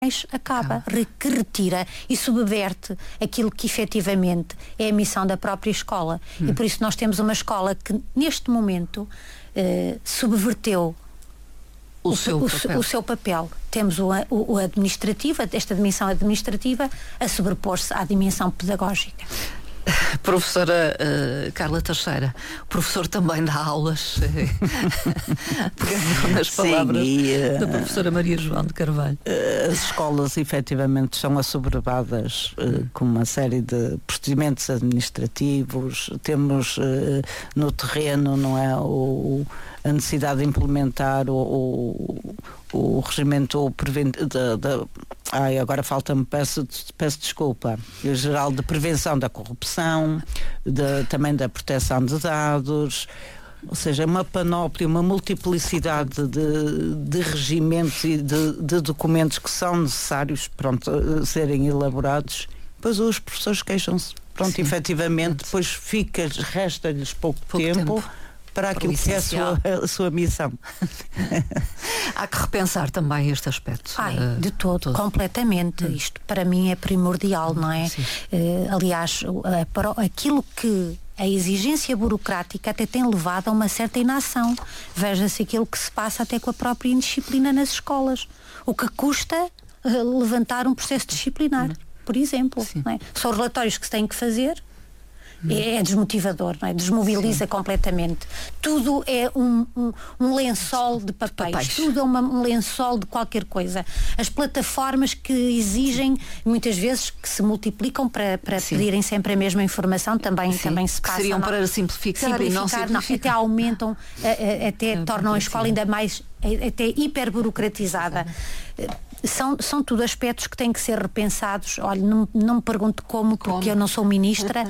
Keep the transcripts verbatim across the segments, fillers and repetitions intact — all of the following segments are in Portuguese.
acaba, que retira e subverte aquilo que efetivamente é a missão da própria escola. Hum. E por isso nós temos uma escola que neste momento eh, subverteu o, o, seu o, papel. o seu papel. Temos o, o, o administrativo, esta dimensão administrativa a sobrepor-se à dimensão pedagógica. Professora uh, Carla Teixeira, professor também dá aulas, pegando nas palavras Sim, e, uh, da professora Maria João de Carvalho. Uh, as escolas efetivamente são assoberbadas uh, com uma série de procedimentos administrativos. Temos uh, no terreno, não é, o, a necessidade de implementar o, o, o regimento preventivo da, da Ai, agora falta-me, peço, peço desculpa, o geral de prevenção da corrupção, de, também da proteção de dados, ou seja, uma panóplia, uma multiplicidade de, de regimentos e de, de documentos que são necessários, pronto, serem elaborados. Depois os professores queixam-se, pronto, Sim. efetivamente, depois fica, resta-lhes pouco, pouco tempo, tempo. Para aquilo que é a sua, a sua missão. Há que repensar também este aspecto. Ai, uh, de todo, todo, completamente. Hum. Isto para mim é primordial, não é? Uh, aliás, uh, para aquilo que a exigência burocrática até tem levado a uma certa inação. Veja-se aquilo que se passa até com a própria indisciplina nas escolas. O que custa uh, levantar um processo disciplinar, hum. por exemplo. Não é? São relatórios que se têm que fazer. É, é desmotivador, não é? Desmobiliza Sim. completamente. Tudo é um, um, um lençol de papéis, papéis. Tudo é uma, um lençol de qualquer coisa. As plataformas que exigem, muitas vezes, que se multiplicam para, para pedirem sempre a mesma informação, também, também se passa. Que seriam não? para simplificar, simplificar e não simplificar. Não, até aumentam, até é, tornam a escola ainda mais, até hiperburocratizada. São, são tudo aspectos que têm que ser repensados. Olha, não, não me pergunto como, porque como? eu não sou ministra.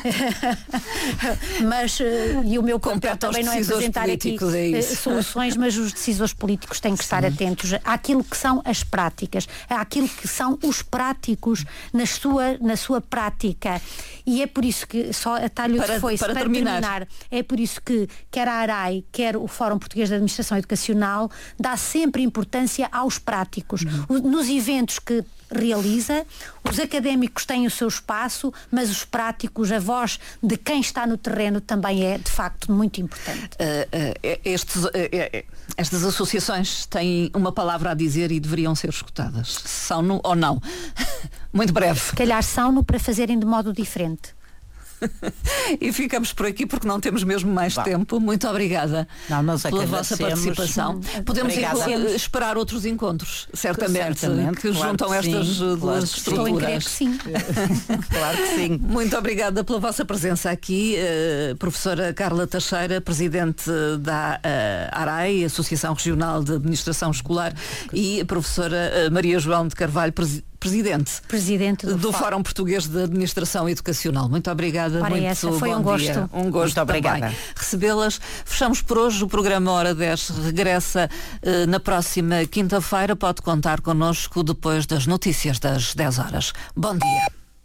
Mas, e o meu papel também não é apresentar aqui é soluções, mas os decisores políticos têm que Sim. estar atentos àquilo que são as práticas, àquilo que são os práticos na sua, na sua prática. E é por isso que, só atalho para, de foice, para, para terminar. terminar, é por isso que quer a ARAI, quer o Fórum Português de Administração Educacional, dá sempre importância aos práticos. Uhum. Nos eventos que realiza, os académicos têm o seu espaço, mas os práticos, a voz de quem está no terreno também é, de facto, muito importante. Uh, uh, estes, uh, uh, estas associações têm uma palavra a dizer e deveriam ser escutadas. São-no ou não? Muito breve. Se calhar são-no para fazerem de modo diferente. E ficamos por aqui porque não temos mesmo mais Bom. tempo. Muito obrigada não, nós pela vossa participação. Hum, Podemos ir, esperar outros encontros, certamente, certamente que claro juntam que estas sim, duas claro estruturas. Que sim. Claro que sim. Muito obrigada pela vossa presença aqui, uh, professora Carla Teixeira, presidente da uh, ARAI, Associação Regional de Administração Escolar, e a professora uh, Maria João de Carvalho, presidente Presidente, Presidente do, do Fórum Português de Administração Educacional. Muito obrigada. Para muito essa, foi bom um gosto. Dia. Um gosto muito obrigada. Recebê-las. Fechamos por hoje o programa Hora dez. Regressa uh, na próxima quinta-feira. Pode contar connosco depois das notícias das dez horas. Bom dia.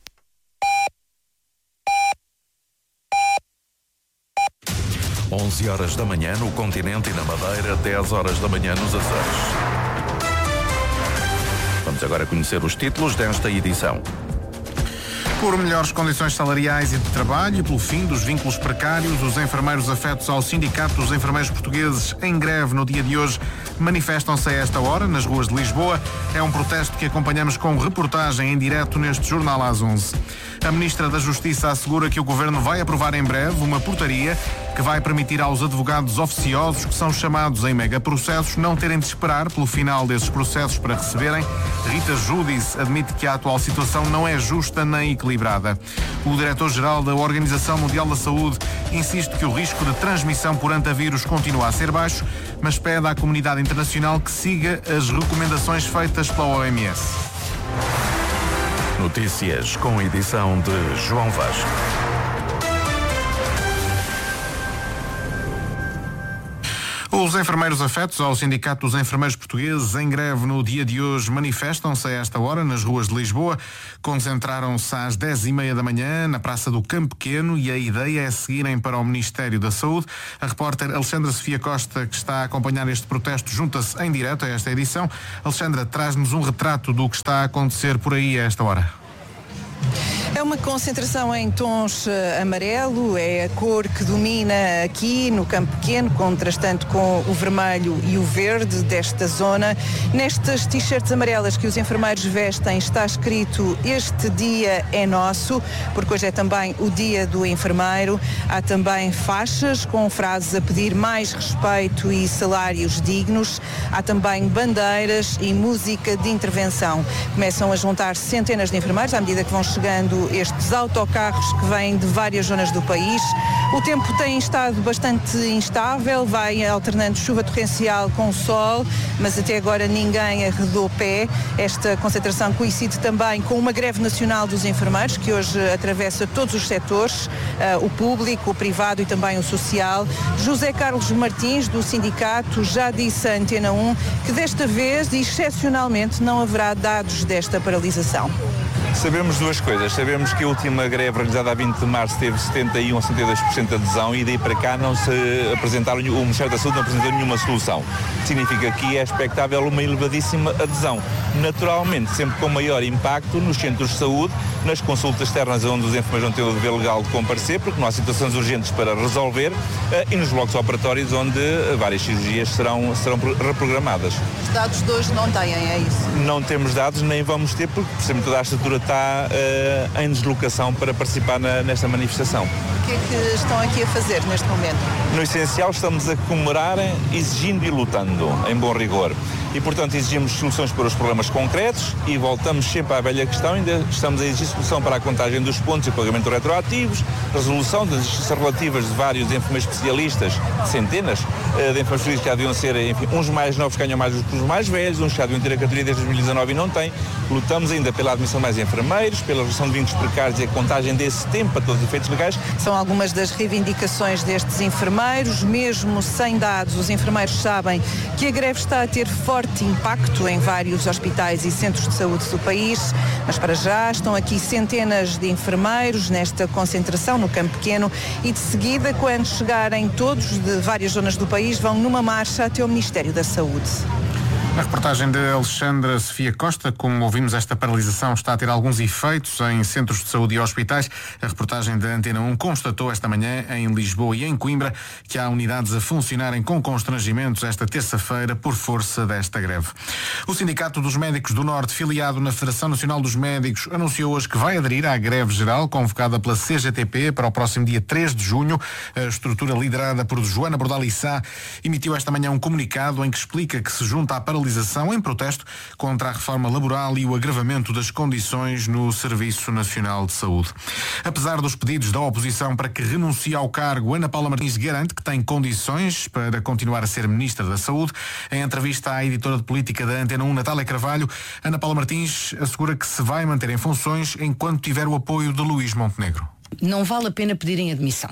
onze horas da manhã no continente e na Madeira, dez horas da manhã nos Açores. Vamos agora conhecer os títulos desta edição. Por melhores condições salariais e de trabalho e pelo fim dos vínculos precários, os enfermeiros afetos ao Sindicato dos Enfermeiros Portugueses em greve no dia de hoje manifestam-se a esta hora nas ruas de Lisboa. É um protesto que acompanhamos com reportagem em direto neste Jornal às onze. A Ministra da Justiça assegura que o Governo vai aprovar em breve uma portaria que vai permitir aos advogados oficiosos que são chamados em megaprocessos não terem de esperar pelo final desses processos para receberem. Rita Judice admite que a atual situação não é justa nem equilibrada. O diretor-geral da Organização Mundial da Saúde insiste que o risco de transmissão por antavírus continua a ser baixo, mas pede à comunidade internacional que siga as recomendações feitas pela O M S. Notícias com edição de João Vasco. Os enfermeiros afetos ao Sindicato dos Enfermeiros Portugueses em greve no dia de hoje manifestam-se a esta hora nas ruas de Lisboa. Concentraram-se às dez e meia da manhã na Praça do Campo Pequeno e a ideia é seguirem para o Ministério da Saúde. A repórter Alexandra Sofia Costa, que está a acompanhar este protesto, junta-se em direto a esta edição. Alexandra, traz-nos um retrato do que está a acontecer por aí a esta hora. É uma concentração em tons uh, amarelo, é a cor que domina aqui no Campo Pequeno, contrastante com o vermelho e o verde desta zona. Nestas t-shirts amarelas que os enfermeiros vestem está escrito "Este dia é nosso", porque hoje é também o dia do enfermeiro. Há também faixas com frases a pedir mais respeito e salários dignos. Há também bandeiras e música de intervenção. Começam a juntar centenas de enfermeiros à medida que vão chegando estes autocarros que vêm de várias zonas do país. O tempo tem estado bastante instável, vai alternando chuva torrencial com sol, mas até agora ninguém arredou pé. Esta concentração coincide também com uma greve nacional dos enfermeiros, que hoje atravessa todos os setores, uh, o público, o privado e também o social. José Carlos Martins, do sindicato, já disse à Antena um que desta vez, excepcionalmente, não haverá dados desta paralisação. Sabemos duas coisas. Sabemos que a última greve realizada a vinte de março teve setenta e um a setenta e dois por cento de adesão e daí para cá não se apresentaram, o Ministério da Saúde não apresentou nenhuma solução. Significa que é expectável uma elevadíssima adesão. Naturalmente, sempre com maior impacto nos centros de saúde, nas consultas externas onde os enfermeiros vão ter o dever legal de comparecer, porque não há situações urgentes para resolver, e nos blocos operatórios onde várias cirurgias serão, serão reprogramadas. Os dados de hoje não têm, é isso? Não temos dados, nem vamos ter, porque por exemplo toda a estrutura está uh, em deslocação para participar na, nesta manifestação. O que é que estão aqui a fazer neste momento? No essencial estamos a comemorar exigindo e lutando, em bom rigor. E, portanto, exigimos soluções para os problemas concretos e voltamos sempre à velha questão. Ainda estamos a exigir solução para a contagem dos pontos e pagamento retroativos, resolução das injustiças relativas de vários enfermeiros especialistas, centenas de enfermeiros que já deviam ser, enfim, uns mais novos ganham mais do que os mais velhos, uns que já deviam ter a categoria desde dois mil e dezanove e não têm. Lutamos ainda pela admissão de mais enfermeiros, pela redução de vínculos precários e a contagem desse tempo para todos os efeitos legais. São algumas das reivindicações destes enfermeiros. Mesmo sem dados, os enfermeiros sabem que a greve está a ter forte impacto em vários hospitais e centros de saúde do país, mas para já estão aqui centenas de enfermeiros nesta concentração no Campo Pequeno e de seguida, quando chegarem todos de várias zonas do país, vão numa marcha até o Ministério da Saúde. Na reportagem de Alexandra Sofia Costa, como ouvimos, esta paralisação está a ter alguns efeitos em centros de saúde e hospitais. A reportagem da Antena um constatou esta manhã em Lisboa e em Coimbra que há unidades a funcionarem com constrangimentos esta terça-feira por força desta greve. O Sindicato dos Médicos do Norte, filiado na Federação Nacional dos Médicos, anunciou hoje que vai aderir à greve geral convocada pela C G T P para o próximo dia três de junho. A estrutura liderada por Joana Bordal e Sá emitiu esta manhã um comunicado em que explica que se junta à paralisação em protesto contra a reforma laboral e o agravamento das condições no Serviço Nacional de Saúde. Apesar dos pedidos da oposição para que renuncie ao cargo, Ana Paula Martins garante que tem condições para continuar a ser Ministra da Saúde. Em entrevista à editora de política da Antena um, Natália Carvalho, Ana Paula Martins assegura que se vai manter em funções enquanto tiver o apoio de Luís Montenegro. Não vale a pena pedirem admissão.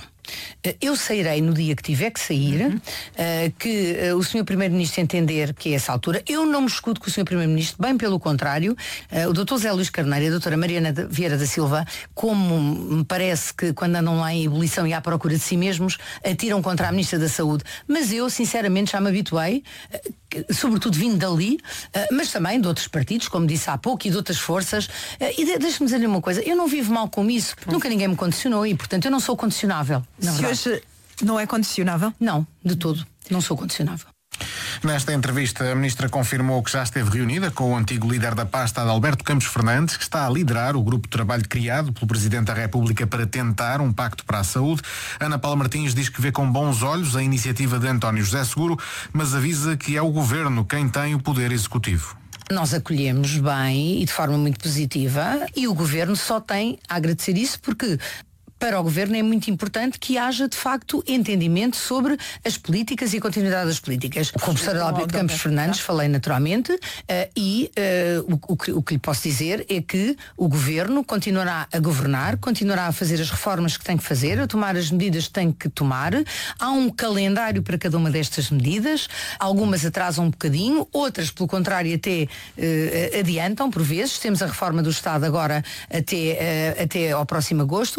Eu sairei no dia que tiver que sair, uhum. uh, que uh, o senhor Primeiro-Ministro entender que é essa altura. Eu não me escudo com o senhor Primeiro-Ministro, bem pelo contrário. Uh, o doutor Zé Luís Carneiro e a doutora Mariana de Vieira da Silva, como me parece que quando andam lá em ebulição e à procura de si mesmos, atiram contra a Ministra da Saúde. Mas eu, sinceramente, já me habituei, uh, sobretudo vindo dali, uh, mas também de outros partidos, como disse há pouco, e de outras forças. Uh, e de, deixe-me dizer-lhe uma coisa, eu não vivo mal com isso. Hum. Nunca ninguém me condicionou e, portanto, eu não sou condicionável. Se hoje não é condicionável? Não, de todo. Não sou condicionável. Nesta entrevista, a Ministra confirmou que já esteve reunida com o antigo líder da pasta, Adalberto Campos Fernandes, que está a liderar o grupo de trabalho criado pelo Presidente da República para tentar um pacto para a saúde. Ana Paula Martins diz que vê com bons olhos a iniciativa de António José Seguro, mas avisa que é o Governo quem tem o poder executivo. Nós acolhemos bem e de forma muito positiva e o Governo só tem a agradecer isso porque para o Governo é muito importante que haja, de facto, entendimento sobre as políticas e a continuidade das políticas. Com o professor Albino Campos Fernandes falei naturalmente uh, e uh, o, o, que, o que lhe posso dizer é que o Governo continuará a governar, continuará a fazer as reformas que tem que fazer, a tomar as medidas que tem que tomar. Há um calendário para cada uma destas medidas, algumas atrasam um bocadinho, outras, pelo contrário, até uh, adiantam, por vezes. Temos a reforma do Estado agora até, uh, até ao próximo agosto.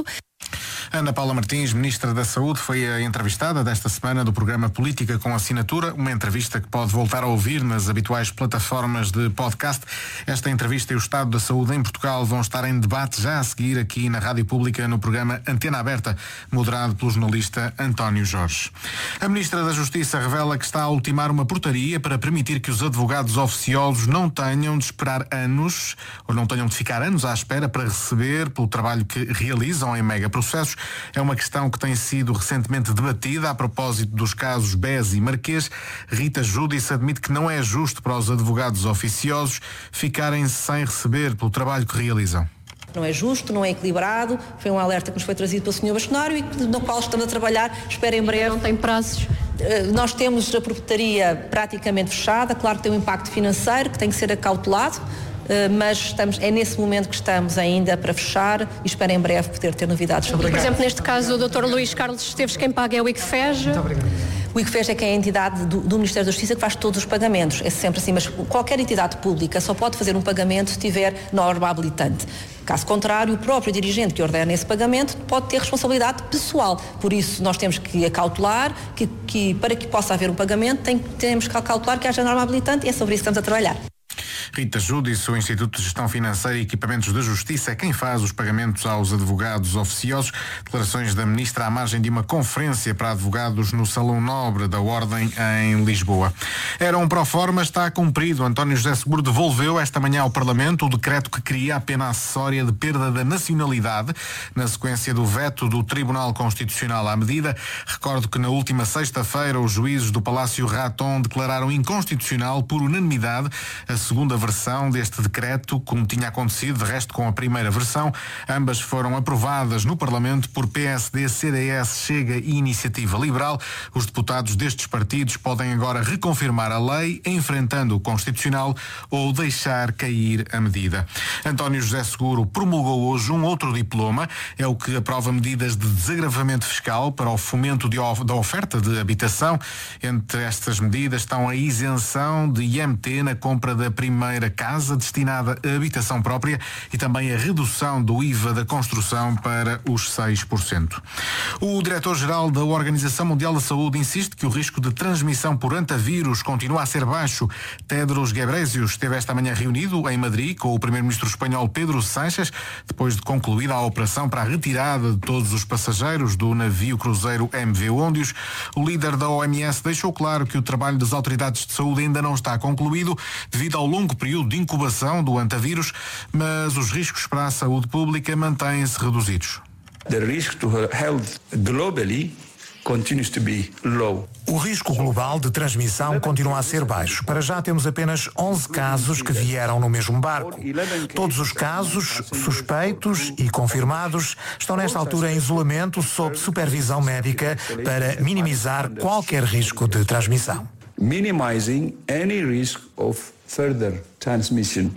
Ana Paula Martins, Ministra da Saúde, foi a entrevistada desta semana do programa Política com Assinatura, uma entrevista que pode voltar a ouvir nas habituais plataformas de podcast. Esta entrevista e o estado da saúde em Portugal vão estar em debate já a seguir aqui na Rádio Pública no programa Antena Aberta, moderado pelo jornalista António Jorge. A Ministra da Justiça revela que está a ultimar uma portaria para permitir que os advogados oficiosos não tenham de esperar anos, ou não tenham de ficar anos à espera para receber pelo trabalho que realizam em mega processos. É uma questão que tem sido recentemente debatida a propósito dos casos B E S e Marquês. Rita Júdice admite que não é justo para os advogados oficiosos ficarem sem receber pelo trabalho que realizam. Não é justo, não é equilibrado, foi um alerta que nos foi trazido pelo senhor Bastonário e no qual estamos a trabalhar, espero em breve. Não tem prazos? Nós temos a portaria praticamente fechada, claro que tem um impacto financeiro que tem que ser acautelado, mas estamos, é nesse momento que estamos ainda para fechar e espero em breve poder ter novidades sobre isso. Por exemplo, neste caso o doutor Luís Carlos Esteves, quem paga é o ICFES. Muito obrigado. O ICFES é que é a entidade do, do Ministério da Justiça que faz todos os pagamentos, é sempre assim, mas qualquer entidade pública só pode fazer um pagamento se tiver norma habilitante. Caso contrário, o próprio dirigente que ordena esse pagamento pode ter responsabilidade pessoal. Por isso, nós temos que acautelar que, que para que possa haver um pagamento, tem, temos que acautelar que haja norma habilitante e é sobre isso que estamos a trabalhar. Rita Júdice, o Instituto de Gestão Financeira e Equipamentos da Justiça é quem faz os pagamentos aos advogados oficiosos. Declarações da Ministra à margem de uma conferência para advogados no Salão Nobre da Ordem em Lisboa. Era um proforma, está cumprido. António José Seguro devolveu esta manhã ao Parlamento o decreto que cria a pena acessória de perda da nacionalidade na sequência do veto do Tribunal Constitucional à medida. Recordo que na última sexta-feira os juízes do Palácio Raton declararam inconstitucional por unanimidade a segunda versão deste decreto, como tinha acontecido de resto com a primeira versão. Ambas foram aprovadas no Parlamento por P S D, C D S, Chega e Iniciativa Liberal. Os deputados destes partidos podem agora reconfirmar a lei, enfrentando o Constitucional ou deixar cair a medida. António José Seguro promulgou hoje um outro diploma, é o que aprova medidas de desagravamento fiscal para o fomento de of- da oferta de habitação. Entre estas medidas estão a isenção de I M T na compra da primeira casa destinada à habitação própria e também a redução do I V A da construção para os seis por cento. O diretor-geral da Organização Mundial da Saúde insiste que o risco de transmissão por antavírus continua a ser baixo. Tedros Ghebreyesus esteve esta manhã reunido em Madrid com o primeiro-ministro espanhol Pedro Sánchez, depois de concluída a operação para a retirada de todos os passageiros do navio cruzeiro M V Ondios. O líder da O M S deixou claro que o trabalho das autoridades de saúde ainda não está concluído devido ao longo período de incubação do antavírus, mas os riscos para a saúde pública mantêm-se reduzidos. The risk to health globally continues to be low. O risco global de transmissão continua a ser baixo. Para já temos apenas onze casos que vieram no mesmo barco. Todos os casos, suspeitos e confirmados, estão nesta altura em isolamento sob supervisão médica para minimizar qualquer risco de transmissão. Minimizing any risk of further transmission.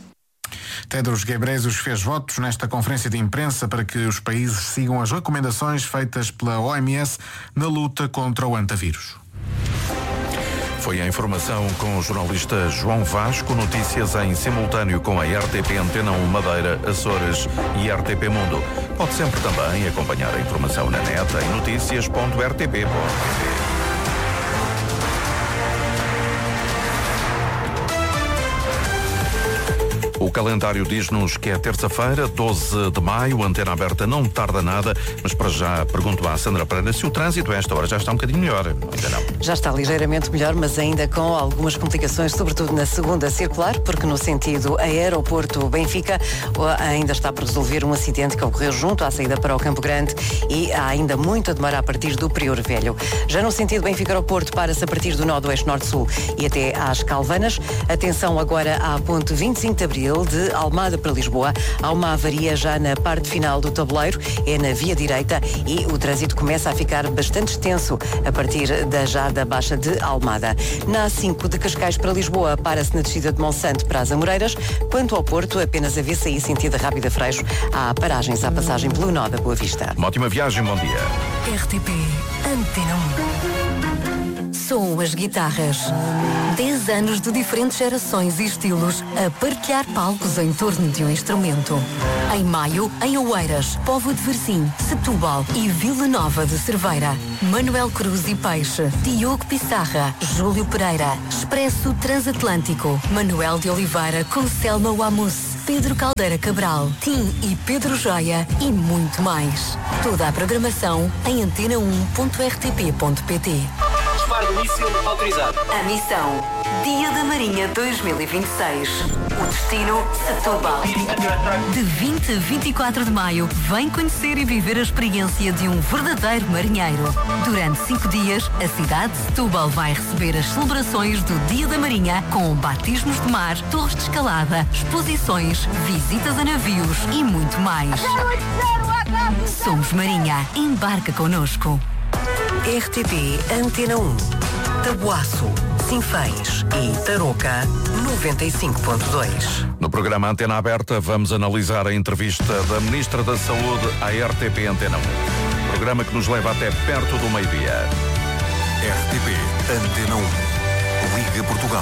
Tedros Ghebreyesus fez votos nesta conferência de imprensa para que os países sigam as recomendações feitas pela O M S na luta contra o antavírus. Foi a informação com o jornalista João Vasco. Notícias em simultâneo com a R T P Antena um Madeira, Açores e R T P Mundo. Pode sempre também acompanhar a informação na net em notícias ponto r t p ponto p t. O calendário diz-nos que é terça-feira, doze de maio, Antena Aberta não tarda nada, mas para já pergunto à Sandra Pereira se o trânsito a esta hora já está um bocadinho melhor. Ainda não. Já está ligeiramente melhor, mas ainda com algumas complicações, sobretudo na segunda circular, porque no sentido aeroporto Benfica ainda está por resolver um acidente que ocorreu junto à saída para o Campo Grande e há ainda muito a demorar a partir do Prior Velho. Já no sentido Benfica aeroporto para-se a partir do nó do eixo norte-sul e até às Calvanas. Atenção agora à ponte vinte e cinco de Abril, Brasil, de Almada para Lisboa. Há uma avaria já na parte final do tabuleiro, é na via direita, e o trânsito começa a ficar bastante extenso a partir da já da Baixa de Almada. Na A cinco de Cascais para Lisboa, para-se na descida de Monsanto para as Amoreiras. Quanto ao Porto, apenas a V C I sentido Rábida Freixo. Há paragens à passagem pelo nó da Boa Vista. Uma ótima viagem, bom dia. R T P Antena um. Som as guitarras. Dez anos de diferentes gerações e estilos a partilhar palcos em torno de um instrumento. Em maio, em Oeiras, Póvoa de Varzim, Setúbal e Vila Nova de Cerveira. Manuel Cruz e Peixe, Diogo Pissarra, Júlio Pereira, Expresso Transatlântico, Manuel de Oliveira com Selma Wamus, Pedro Caldeira Cabral, Tim e Pedro Joia e muito mais. Toda a programação em antena um ponto r t p ponto p t. Disparo do míssil autorizado. A missão Dia da Marinha dois mil e vinte e seis. O destino Setúbal. De vinte a vinte e quatro de maio, vem conhecer e viver a experiência de um verdadeiro marinheiro. Durante cinco dias, a cidade de Setúbal vai receber as celebrações do Dia da Marinha com batismos de mar, torres de escalada, exposições, visitas a navios e muito mais. Somos Marinha. Embarca connosco. R T P Antena um. Tabuaço, Sinfãs e Tarouca, noventa e cinco ponto dois. No programa Antena Aberta vamos analisar a entrevista da Ministra da Saúde à R T P Antena um. Programa que nos leva até perto do meio-dia. R T P Antena um. Liga Portugal.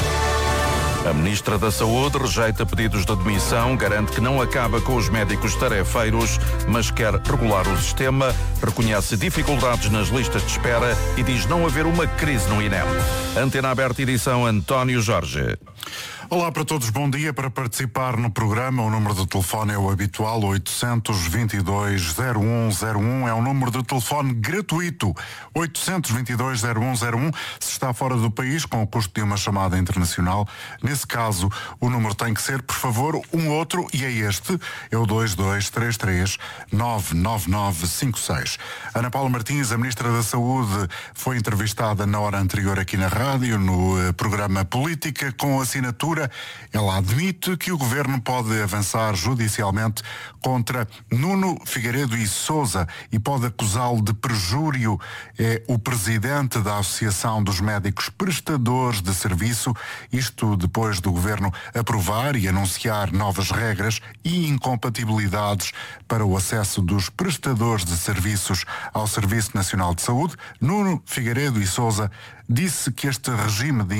A Ministra da Saúde rejeita pedidos de demissão, garante que não acaba com os médicos tarefeiros, mas quer regular o sistema, reconhece dificuldades nas listas de espera e diz não haver uma crise no I N E M. Antena Aberta, edição António Jorge. Olá para todos, bom dia. Para participar no programa, o número de telefone é o habitual, oitocentos, vinte e dois, zero um zero um. É um número de telefone gratuito, oitocentos, vinte e dois, zero um zero um. Se está fora do país, com o custo de uma chamada internacional, nesse caso, o número tem que ser, por favor, um outro, e é este, é o dois dois três três, nove nove nove cinco seis. Ana Paula Martins, a Ministra da Saúde, foi entrevistada na hora anterior aqui na rádio, no uh, programa Política, com assinatura. Ela admite que o Governo pode avançar judicialmente contra Nuno Figueiredo e Sousa e pode acusá-lo de perjúrio. É o presidente da Associação dos Médicos Prestadores de Serviço, isto depois do Governo aprovar e anunciar novas regras e incompatibilidades para o acesso dos prestadores de serviços ao Serviço Nacional de Saúde. Nuno Figueiredo e Sousa disse que este regime de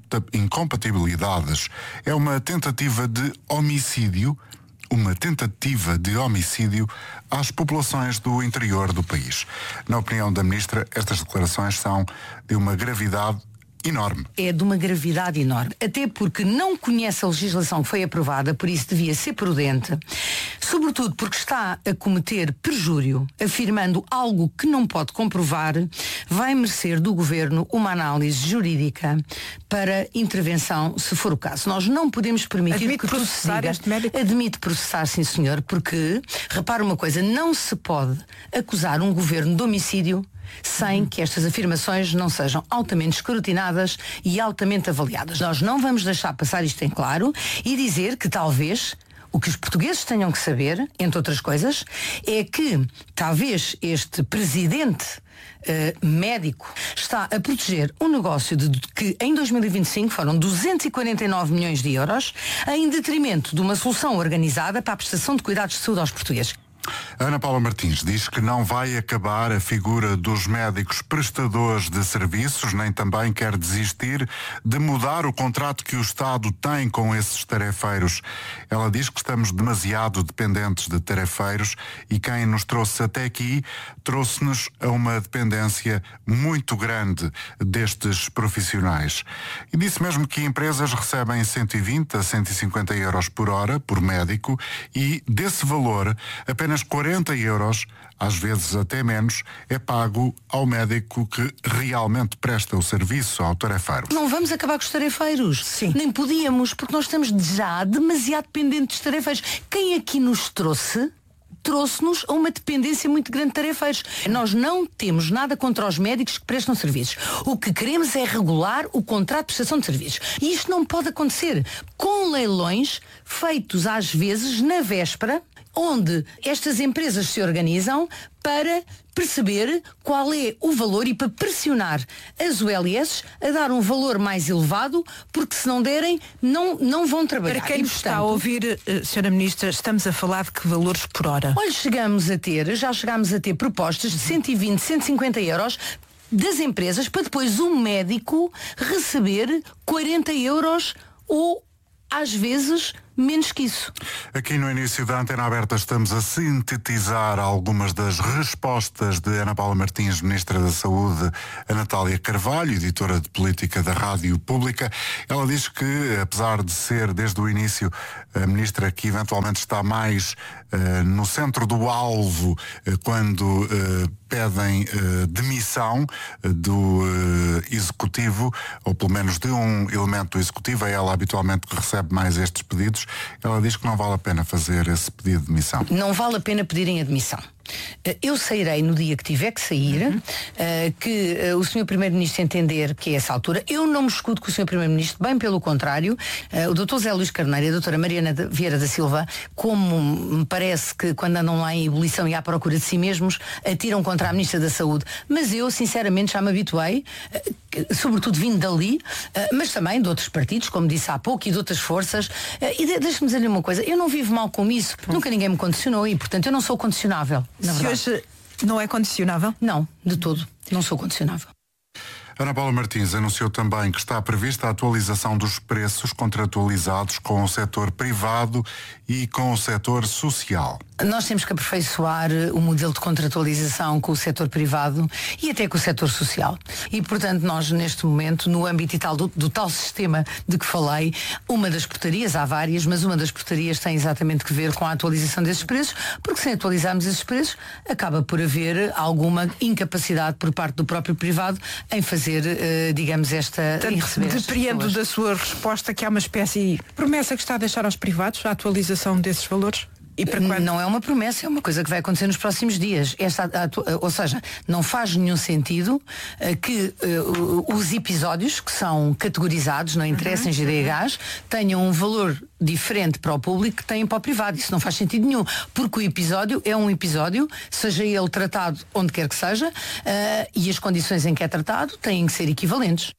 incompatibilidades é uma tentativa de homicídio, uma tentativa de homicídio às populações do interior do país. Na opinião da Ministra, estas declarações são de uma gravidade enorme. É de uma gravidade enorme, até porque não conhece a legislação que foi aprovada, por isso devia ser prudente, sobretudo porque está a cometer perjúrio, afirmando algo que não pode comprovar, vai merecer do Governo uma análise jurídica para intervenção, se for o caso. Nós não podemos permitir Admite que processar este médico? Admite processar, sim senhor, porque, repara uma coisa, não se pode acusar um Governo de homicídio sem que estas afirmações não sejam altamente escrutinadas e altamente avaliadas. Nós não vamos deixar passar isto em claro e dizer que talvez o que os portugueses tenham que saber, entre outras coisas, é que talvez este presidente uh, médico está a proteger um negócio de, de que em dois mil e vinte e cinco foram duzentos e quarenta e nove milhões de euros em detrimento de uma solução organizada para a prestação de cuidados de saúde aos portugueses. Ana Paula Martins diz que não vai acabar a figura dos médicos prestadores de serviços, nem também quer desistir de mudar o contrato que o Estado tem com esses tarefeiros. Ela diz que estamos demasiado dependentes de tarefeiros e quem nos trouxe até aqui trouxe-nos a uma dependência muito grande destes profissionais. E disse mesmo que empresas recebem cento e vinte a cento e cinquenta euros por hora por médico e desse valor apenas quarenta euros, às vezes até menos, é pago ao médico que realmente presta o serviço ao tarefeiro. Não vamos acabar com os tarefeiros. Sim. Nem podíamos, porque nós estamos já demasiado dependentes dos tarefeiros. Quem aqui nos trouxe trouxe-nos a uma dependência muito grande de tarefeiros. Nós não temos nada contra os médicos que prestam serviços. O que queremos é regular o contrato de prestação de serviços. E isto não pode acontecer com leilões feitos às vezes na véspera, onde estas empresas se organizam para perceber qual é o valor e para pressionar as U L S a dar um valor mais elevado, porque se não derem, não, não vão trabalhar. Para quem e, nos está a ouvir, uh, senhora Ministra, estamos a falar de que valores por hora? Olha, chegamos a ter, já chegámos a ter propostas de cento e vinte, cento e cinquenta euros das empresas para depois o médico receber quarenta euros ou, às vezes, menos que isso. Aqui no início da Antena Aberta estamos a sintetizar algumas das respostas de Ana Paula Martins, Ministra da Saúde, a Natália Carvalho, editora de política da Rádio Pública. Ela diz que, apesar de ser desde o início a Ministra que eventualmente está mais uh, no centro do alvo uh, quando uh, pedem uh, demissão uh, do uh, Executivo, ou pelo menos de um elemento do Executivo, é ela habitualmente que recebe mais estes pedidos. Ela diz que não vale a pena fazer esse pedido de demissão. Não vale a pena pedirem admissão. Eu sairei no dia que tiver que sair, uhum. uh, que uh, o senhor Primeiro-Ministro entender que é essa altura. Eu não me escudo com o senhor Primeiro-Ministro, bem pelo contrário. Uh, o doutor Zé Luís Carneiro e a doutora Mariana Vieira da Silva, como me parece que quando andam lá em ebulição e à procura de si mesmos, atiram contra a Ministra da Saúde. Mas eu, sinceramente, já me habituei, uh, sobretudo vindo dali, uh, mas também de outros partidos, como disse há pouco, e de outras forças. Uh, e de, deixe-me dizer-lhe uma coisa, eu não vivo mal com isso, uhum. nunca ninguém me condicionou e, portanto, eu não sou condicionável. Se hoje não é condicionável? Não, de todo. Não sou condicionável. Ana Paula Martins anunciou também que está prevista a atualização dos preços contratualizados com o setor privado e com o setor social. Nós temos que aperfeiçoar o modelo de contratualização com o setor privado e até com o setor social. E, portanto, nós, neste momento, no âmbito e tal do, do tal sistema de que falei, uma das portarias, há várias, mas uma das portarias tem exatamente que ver com a atualização desses preços, porque sem atualizarmos esses preços, acaba por haver alguma incapacidade por parte do próprio privado em fazer, uh, digamos, esta... Portanto, em receber depreendo da sua resposta que há uma espécie de promessa que está a deixar aos privados a atualização desses valores? E para quando? Não é uma promessa, é uma coisa que vai acontecer nos próximos dias. Esta, ou seja, não faz nenhum sentido uh, que uh, os episódios que são categorizados, não interessa uhum. em G D Hs, tenham um valor diferente para o público que têm para o privado. Isso não faz sentido nenhum, porque o episódio é um episódio, seja ele tratado onde quer que seja, uh, e as condições em que é tratado têm que ser equivalentes.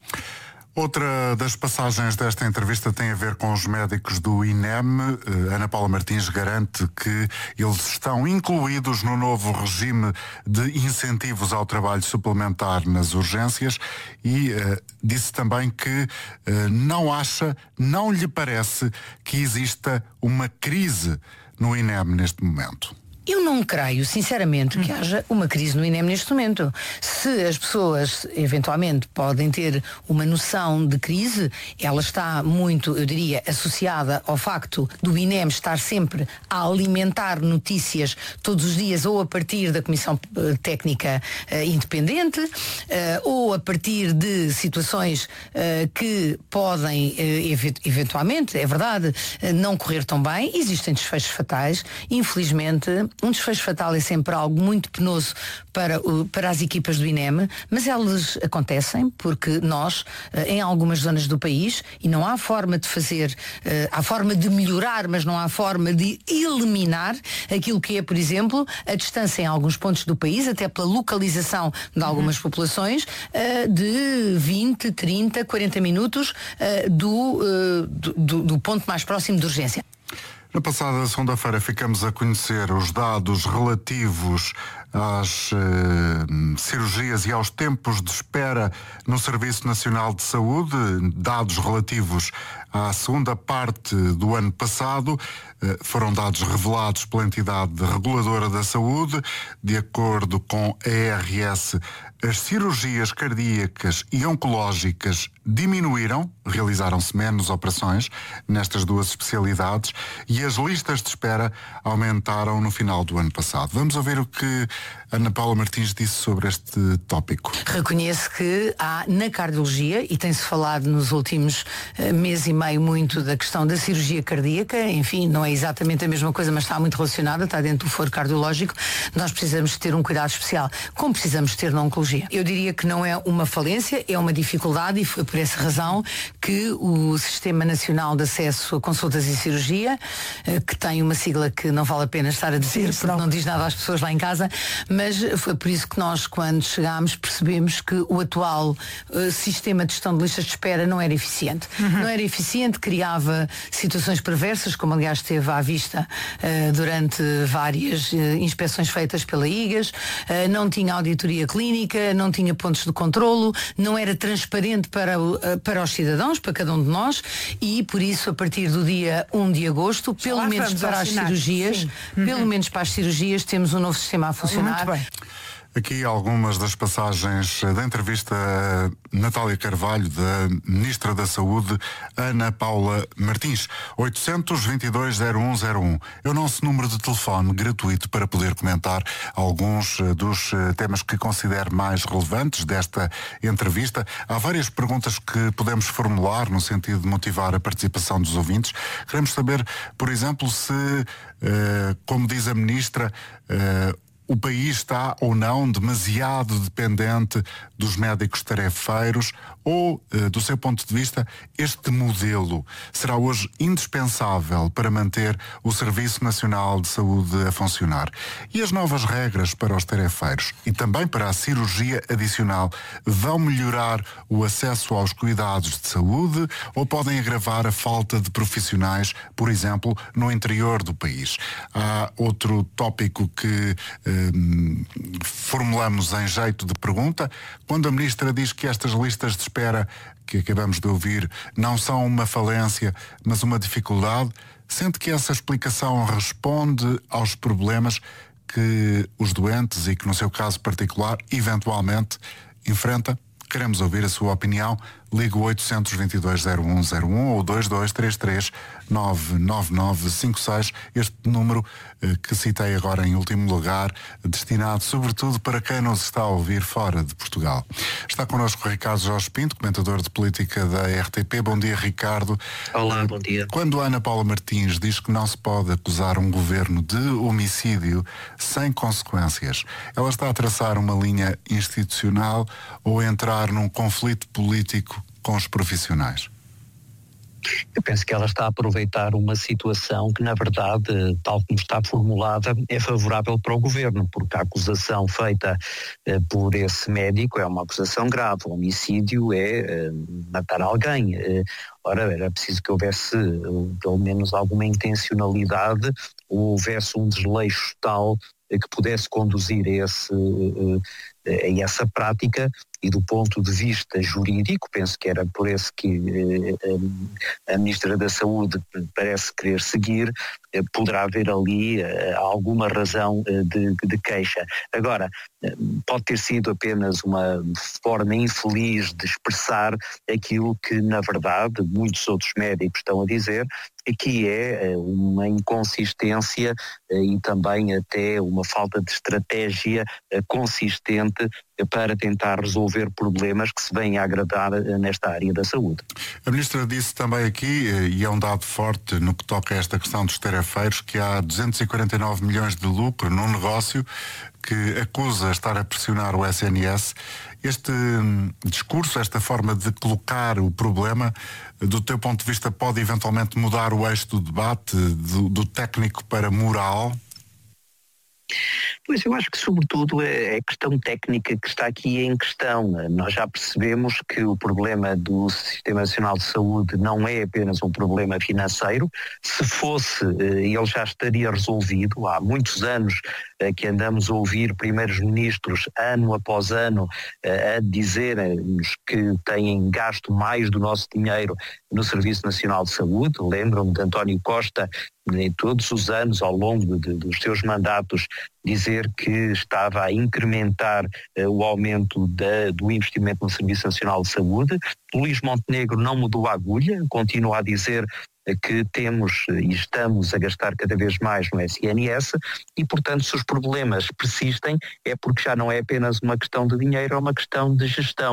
Outra das passagens desta entrevista tem a ver com os médicos do I N E M. Ana Paula Martins garante que eles estão incluídos no novo regime de incentivos ao trabalho suplementar nas urgências e uh, disse também que uh, não acha, não lhe parece que exista uma crise no I N E M neste momento. Eu não creio, sinceramente, que haja uma crise no I N E M neste momento. Se as pessoas, eventualmente, podem ter uma noção de crise, ela está muito, eu diria, associada ao facto do I N E M estar sempre a alimentar notícias todos os dias, ou a partir da Comissão Técnica uh, Independente, uh, ou a partir de situações uh, que podem, uh, eventualmente, é verdade, uh, não correr tão bem. Existem desfechos fatais, infelizmente. Um desfecho fatal é sempre algo muito penoso para, o, para as equipas do I N E M, mas elas acontecem porque nós, em algumas zonas do país, e não há forma de fazer, há forma de melhorar, mas não há forma de eliminar aquilo que é, por exemplo, a distância em alguns pontos do país, até pela localização de algumas uhum. populações, de vinte, trinta, quarenta minutos do, do, do ponto mais próximo de urgência. Na passada segunda-feira ficamos a conhecer os dados relativos às eh, cirurgias e aos tempos de espera no Serviço Nacional de Saúde, dados relativos à segunda parte do ano passado. Eh, foram dados revelados pela entidade reguladora da saúde. De acordo com a E R S, as cirurgias cardíacas e oncológicas diminuíram, realizaram-se menos operações nestas duas especialidades e as listas de espera aumentaram no final do ano passado. Vamos ouvir o que Ana Paula Martins disse sobre este tópico. Reconheço que há na cardiologia, e tem-se falado nos últimos uh, meses e meio muito da questão da cirurgia cardíaca, enfim, não é exatamente a mesma coisa, mas está muito relacionada, está dentro do foro cardiológico. Nós precisamos ter um cuidado especial, como precisamos ter na oncologia. Eu diria que não é uma falência, é uma dificuldade, e foi por essa razão que o Sistema Nacional de Acesso a Consultas e Cirurgia, que tem uma sigla que não vale a pena estar a dizer, porque não diz nada às pessoas lá em casa, mas foi por isso que nós, quando chegámos, percebemos que o atual uh, sistema de gestão de listas de espera não era eficiente. Uhum. Não era eficiente, criava situações perversas, como aliás esteve à vista uh, durante várias uh, inspeções feitas pela I G A S, uh, não tinha auditoria clínica, não tinha pontos de controlo, não era transparente para, uh, para os cidadãos, para cada um de nós, e por isso, a partir do dia um de agosto, pelo menos para as cirurgias, uhum. pelo menos para as cirurgias, temos um novo sistema a funcionar. Muito bem. Aqui algumas das passagens da entrevista a Natália Carvalho, da Ministra da Saúde, Ana Paula Martins. oitocentos, vinte e dois, zero um zero um. É o nosso número de telefone gratuito para poder comentar alguns dos temas que considero mais relevantes desta entrevista. Há várias perguntas que podemos formular no sentido de motivar a participação dos ouvintes. Queremos saber, por exemplo, se, uh, como diz a Ministra, uh, o país está ou não demasiado dependente dos médicos tarefeiros ou, do seu ponto de vista, este modelo será hoje indispensável para manter o Serviço Nacional de Saúde a funcionar? E as novas regras para os tarefeiros e também para a cirurgia adicional vão melhorar o acesso aos cuidados de saúde ou podem agravar a falta de profissionais, por exemplo, no interior do país? Há outro tópico que hum, formulamos em jeito de pergunta. Quando a Ministra diz que estas listas de espera que acabamos de ouvir não são uma falência, mas uma dificuldade, sente que essa explicação responde aos problemas que os doentes e que, no seu caso particular, eventualmente enfrenta? Queremos ouvir a sua opinião. Ligue o oitocentos, vinte e dois, zero um zero um ou dois dois três três, nove nove nove cinco seis. Este número eh, que citei agora em último lugar, destinado sobretudo para quem nos está a ouvir fora de Portugal. Está connosco o Ricardo Jorge Pinto, comentador de política da R T P. Bom dia, Ricardo. Olá, bom dia. Quando a Ana Paula Martins diz que não se pode acusar um governo de homicídio sem consequências, ela está a traçar uma linha institucional ou a entrar num conflito político com os profissionais? Eu penso que ela está a aproveitar uma situação que, na verdade, tal como está formulada, é favorável para o governo, porque a acusação feita eh, por esse médico é uma acusação grave. O homicídio é eh, matar alguém. Eh, ora, era preciso que houvesse eh, pelo menos alguma intencionalidade ou houvesse um desleixo tal eh, que pudesse conduzir a, esse, eh, a essa prática. E do ponto de vista jurídico, penso que era por esse que eh, a Ministra da Saúde parece querer seguir, eh, poderá haver ali eh, alguma razão eh, de, de queixa. Agora, eh, pode ter sido apenas uma forma infeliz de expressar aquilo que, na verdade, muitos outros médicos estão a dizer, que é uma inconsistência e também até uma falta de estratégia consistente para tentar resolver problemas que se vêm a agradar nesta área da saúde. A Ministra disse também aqui, e é um dado forte no que toca a esta questão dos tarefeiros, que há duzentos e quarenta e nove milhões de lucro num negócio que acusa estar a pressionar o S N S. Este hum, discurso, esta forma de colocar o problema, do teu ponto de vista, pode eventualmente mudar o eixo do debate do, do técnico para moral? Pois eu acho que sobretudo é a questão técnica que está aqui em questão. Nós já percebemos que o problema do Sistema Nacional de Saúde não é apenas um problema financeiro. Se fosse, ele já estaria resolvido. Há muitos anos que andamos a ouvir primeiros ministros, ano após ano, a dizer-nos que têm gasto mais do nosso dinheiro no Serviço Nacional de Saúde. Lembram-me de António Costa, em todos os anos, ao longo de, dos seus mandatos, dizer que estava a incrementar uh, o aumento da, do investimento no Serviço Nacional de Saúde. Luís Montenegro não mudou a agulha, continua a dizer uh, que temos uh, e estamos a gastar cada vez mais no S N S e, portanto, se os problemas persistem é porque já não é apenas uma questão de dinheiro, é uma questão de gestão.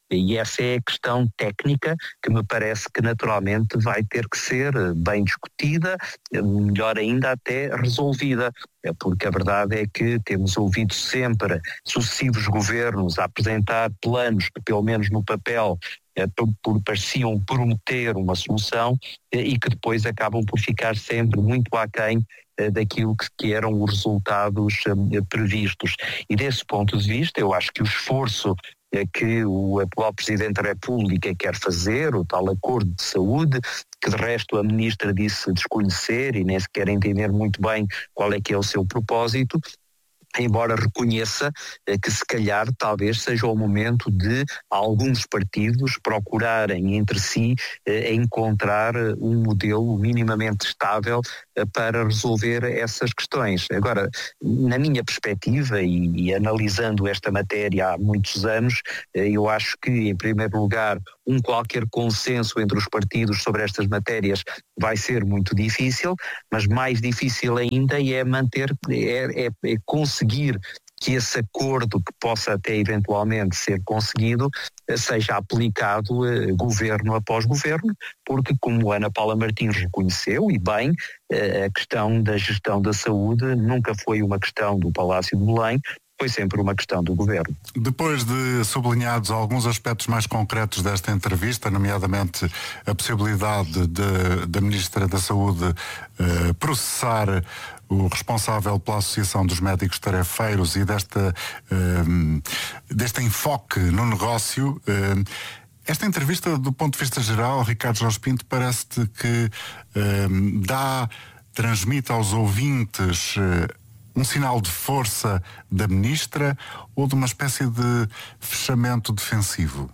E essa é a questão técnica que me parece que naturalmente vai ter que ser bem discutida, melhor ainda até resolvida, porque a verdade é que temos ouvido sempre sucessivos governos a apresentar planos que, pelo menos no papel, Por, por, pareciam prometer uma solução e que depois acabam por ficar sempre muito aquém daquilo que, que eram os resultados eh, previstos. E desse ponto de vista, eu acho que o esforço eh, que o atual Presidente da República quer fazer, o tal acordo de saúde, que de resto a Ministra disse desconhecer e nem sequer entender muito bem qual é que é o seu propósito, embora reconheça eh, que se calhar talvez seja o momento de alguns partidos procurarem entre si eh, encontrar um modelo minimamente estável eh, para resolver essas questões. Agora, na minha perspectiva e, e analisando esta matéria há muitos anos, eh, eu acho que, em primeiro lugar, um qualquer consenso entre os partidos sobre estas matérias vai ser muito difícil, mas mais difícil ainda é manter, é, é, é conseguir que esse acordo que possa até eventualmente ser conseguido seja aplicado eh, governo após governo, porque como Ana Paula Martins reconheceu, e bem, eh, a questão da gestão da saúde nunca foi uma questão do Palácio de Belém, foi sempre uma questão do governo. Depois de sublinhados alguns aspectos mais concretos desta entrevista, nomeadamente a possibilidade de, da Ministra da Saúde eh, processar o responsável pela Associação dos Médicos Tarefeiros e desta, eh, deste enfoque no negócio, eh, esta entrevista, do ponto de vista geral, Ricardo Jorge Pinto, parece-te que eh, dá, transmite aos ouvintes eh, um sinal de força da Ministra ou de uma espécie de fechamento defensivo?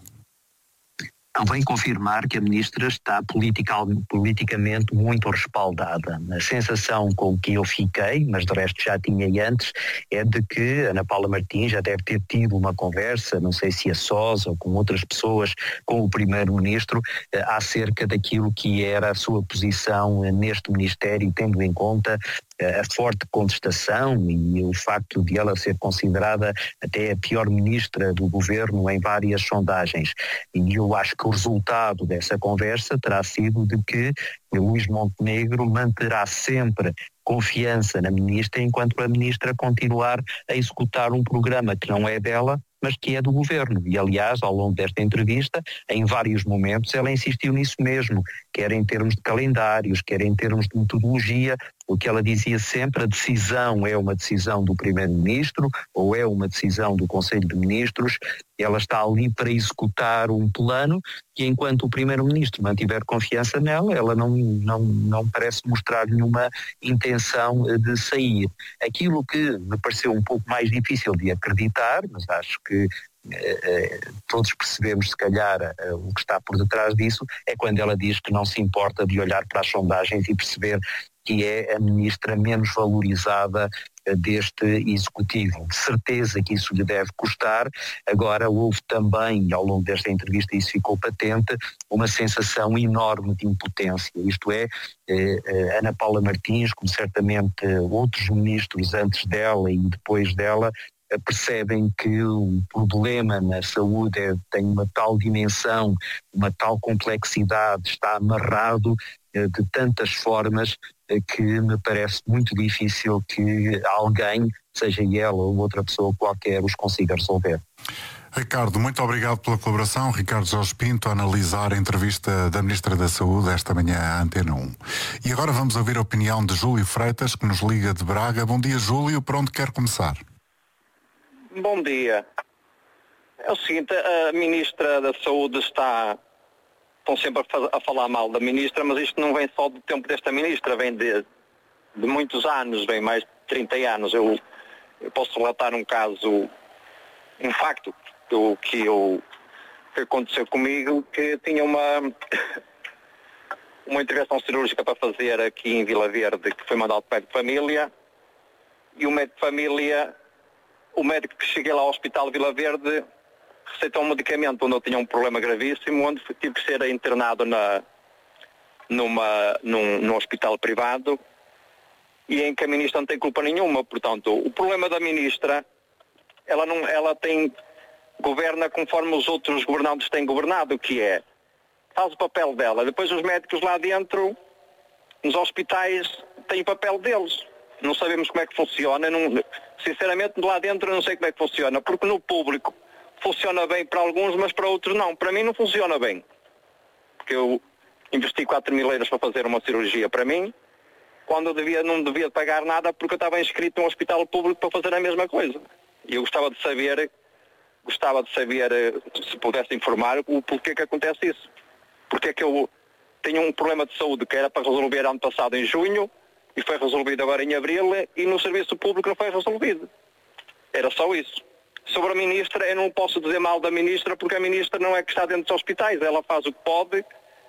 Convém confirmar que a Ministra está political, politicamente muito respaldada. A sensação com que eu fiquei, mas de resto já tinha antes, é de que Ana Paula Martins já deve ter tido uma conversa, não sei se a sós ou com outras pessoas, com o Primeiro-Ministro, eh, acerca daquilo que era a sua posição eh, neste Ministério, tendo em conta a forte contestação e o facto de ela ser considerada até a pior ministra do governo em várias sondagens. E eu acho que o resultado dessa conversa terá sido de que Luís Montenegro manterá sempre confiança na ministra enquanto a ministra continuar a executar um programa que não é dela, mas que é do governo. E, aliás, ao longo desta entrevista, em vários momentos, ela insistiu nisso mesmo, quer em termos de calendários, quer em termos de metodologia. O que ela dizia sempre, a decisão é uma decisão do Primeiro-Ministro ou é uma decisão do Conselho de Ministros. Ela está ali para executar um plano que, enquanto o Primeiro-Ministro mantiver confiança nela, ela não, não, não parece mostrar nenhuma intenção de sair. Aquilo que me pareceu um pouco mais difícil de acreditar, mas acho que eh, todos percebemos se calhar eh, o que está por detrás disso, é quando ela diz que não se importa de olhar para as sondagens e perceber que é a ministra menos valorizada deste executivo. De certeza que isso lhe deve custar. Agora houve também, ao longo desta entrevista, isso ficou patente, uma sensação enorme de impotência. Isto é, eh, Ana Paula Martins, como certamente outros ministros antes dela e depois dela, percebem que o problema na saúde é, tem uma tal dimensão, uma tal complexidade, está amarrado eh, de tantas formas eh, que me parece muito difícil que alguém, seja ela ou outra pessoa qualquer, os consiga resolver. Ricardo, muito obrigado pela colaboração. Ricardo Jorge Pinto a analisar a entrevista da Ministra da Saúde esta manhã à Antena um. E agora vamos ouvir a opinião de Júlio Freitas, que nos liga de Braga. Bom dia, Júlio. Por onde quer começar? Bom dia. É o seguinte, a Ministra da Saúde está... Estão sempre a, faz, a falar mal da Ministra, mas isto não vem só do tempo desta Ministra, vem de, de muitos anos, vem mais de trinta anos. Eu, eu posso relatar um caso, um facto do que, eu, que aconteceu comigo, que tinha uma, uma intervenção cirúrgica para fazer aqui em Vila Verde, que foi mandado para o médico de família, e o médico de família... O médico que cheguei lá ao Hospital Vila Verde receitou um medicamento onde eu tinha um problema gravíssimo, onde tive que ser internado na, numa, num, num hospital privado e em que a Ministra não tem culpa nenhuma. Portanto, o problema da Ministra, ela, não, ela tem governa conforme os outros governantes têm governado, que é, faz o papel dela, depois os médicos lá dentro, nos hospitais, têm o papel deles. Não sabemos como é que funciona, não, sinceramente lá dentro eu não sei como é que funciona, porque no público funciona bem para alguns, mas para outros não. Para mim não funciona bem. Porque eu investi quatro mil euros para fazer uma cirurgia para mim, quando eu devia, não devia pagar nada porque eu estava inscrito num hospital público para fazer a mesma coisa. E eu gostava de saber, gostava de saber, se pudesse informar, o porquê que acontece isso. Porque é que eu tenho um problema de saúde que era para resolver ano passado em junho, e foi resolvido agora em abril, e no serviço público não foi resolvido. Era só isso. Sobre a ministra, eu não posso dizer mal da ministra, porque a ministra não é que está dentro dos hospitais, ela faz o que pode,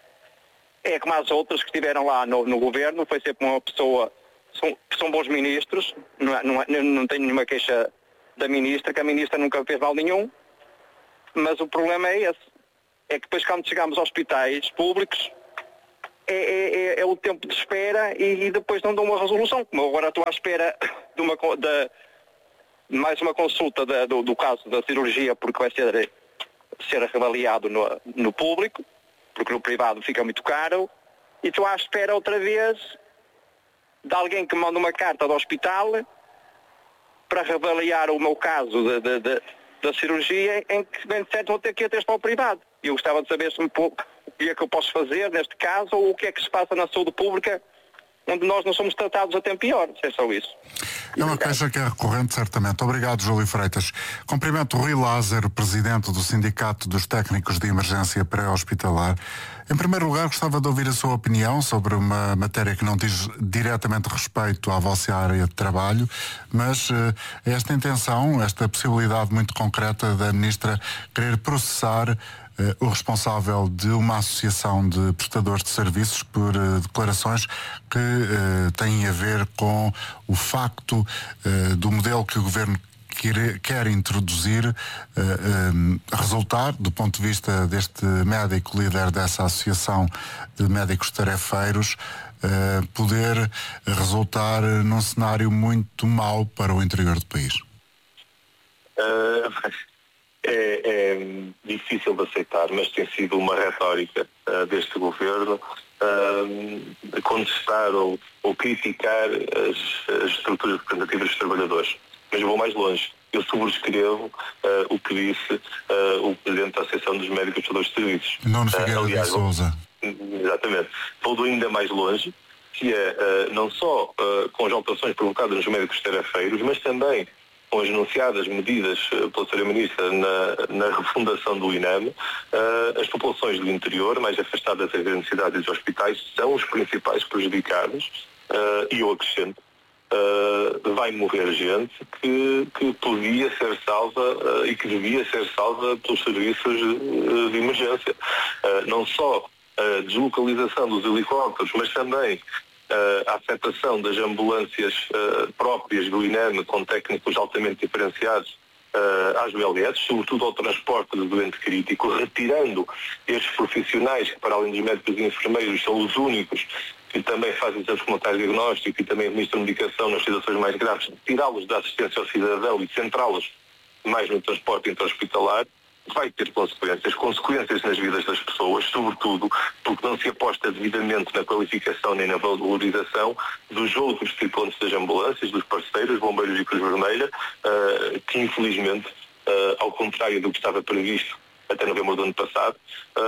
é como as outras que estiveram lá no, no governo, foi sempre uma pessoa, são, são bons ministros, não, é, não, é, não tenho nenhuma queixa da ministra, que a ministra nunca fez mal nenhum, mas o problema é esse, é que depois quando chegamos aos hospitais públicos, é, é, é o tempo de espera e, e depois não dão uma resolução, como eu agora estou à espera de uma... De, mais uma consulta da, do, do caso da cirurgia, porque vai ser, ser reavaliado no, no público, porque no privado fica muito caro, e estou à espera outra vez de alguém que manda uma carta do hospital para reavaliar o meu caso de, de, de, da cirurgia, em que bem certo vou ter que ir até para o privado. E eu gostava de saber se me, o que é que eu posso fazer neste caso, ou o que é que se passa na saúde pública, onde nós não somos tratados até pior, se é só isso. É uma queixa que é recorrente, certamente. Obrigado, Júlio Freitas. Cumprimento Rui Lázaro, presidente do Sindicato dos Técnicos de Emergência Pré-Hospitalar. Em primeiro lugar, gostava de ouvir a sua opinião sobre uma matéria que não diz diretamente respeito à vossa área de trabalho, mas uh, esta intenção, esta possibilidade muito concreta da Ministra querer processar Uh, o responsável de uma associação de prestadores de serviços por uh, declarações que uh, têm a ver com o facto uh, do modelo que o Governo quer, quer introduzir uh, um, resultar, do ponto de vista deste médico líder dessa associação de médicos tarefeiros, uh, poder resultar num cenário muito mau para o interior do país. Uh... É, é difícil de aceitar, mas tem sido uma retórica uh, deste governo uh, contestar ou, ou criticar as, as estruturas representativas dos trabalhadores. Mas vou mais longe. Eu subscrevo uh, o que disse uh, o Presidente da Associação dos Médicos Prestadores de Serviços. Nuno Figueiredo de Sousa. Exatamente. Vou ainda mais longe, que é uh, não só uh, com as alterações provocadas nos médicos tarefeiros, mas também com as anunciadas medidas pela senhora Ministra na, na refundação do INEM, uh, as populações do interior, mais afastadas das grandes cidades e dos hospitais, são os principais prejudicados, uh, e eu acrescento, uh, vai morrer gente que, que podia ser salva uh, e que devia ser salva pelos serviços uh, de emergência. Uh, não só a deslocalização dos helicópteros, mas também Uh, a afetação das ambulâncias uh, próprias do INEM com técnicos altamente diferenciados uh, às U L S, sobretudo ao transporte do doente crítico, retirando estes profissionais que, para além dos médicos e enfermeiros, são os únicos que também fazem exames complementares de diagnóstico e também administram medicação nas situações mais graves, tirá-los da assistência ao cidadão e centrá-los mais no transporte intra-hospitalar, vai ter consequências, consequências nas vidas das pessoas, sobretudo porque não se aposta devidamente na qualificação nem na valorização dos outros tripulantes das ambulâncias, dos parceiros, bombeiros e Cruz Vermelha, uh, que infelizmente, uh, ao contrário do que estava previsto até novembro do ano passado,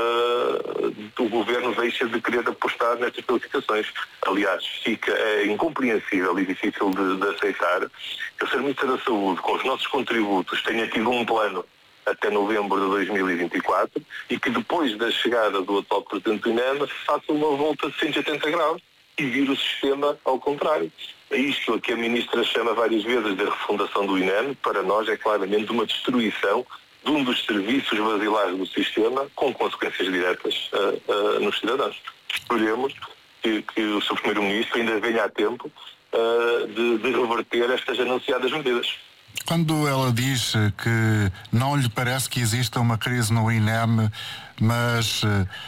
uh, o Governo deixa de querer apostar nestas qualificações. Aliás, fica é incompreensível e difícil de, de aceitar que o Serviço da Saúde, com os nossos contributos, tenha tido um plano até novembro de dois mil e vinte e quatro e que depois da chegada do atual Presidente do INEM faça uma volta de cento e oitenta graus e vira o sistema ao contrário. É isto a que a Ministra chama várias vezes de refundação do INEM, para nós é claramente uma destruição de um dos serviços basilares do sistema, com consequências diretas uh, uh, nos cidadãos. Esperemos que, que o seu Primeiro-Ministro ainda venha a tempo uh, de, de reverter estas anunciadas medidas. Quando ela diz que não lhe parece que exista uma crise no INEM, mas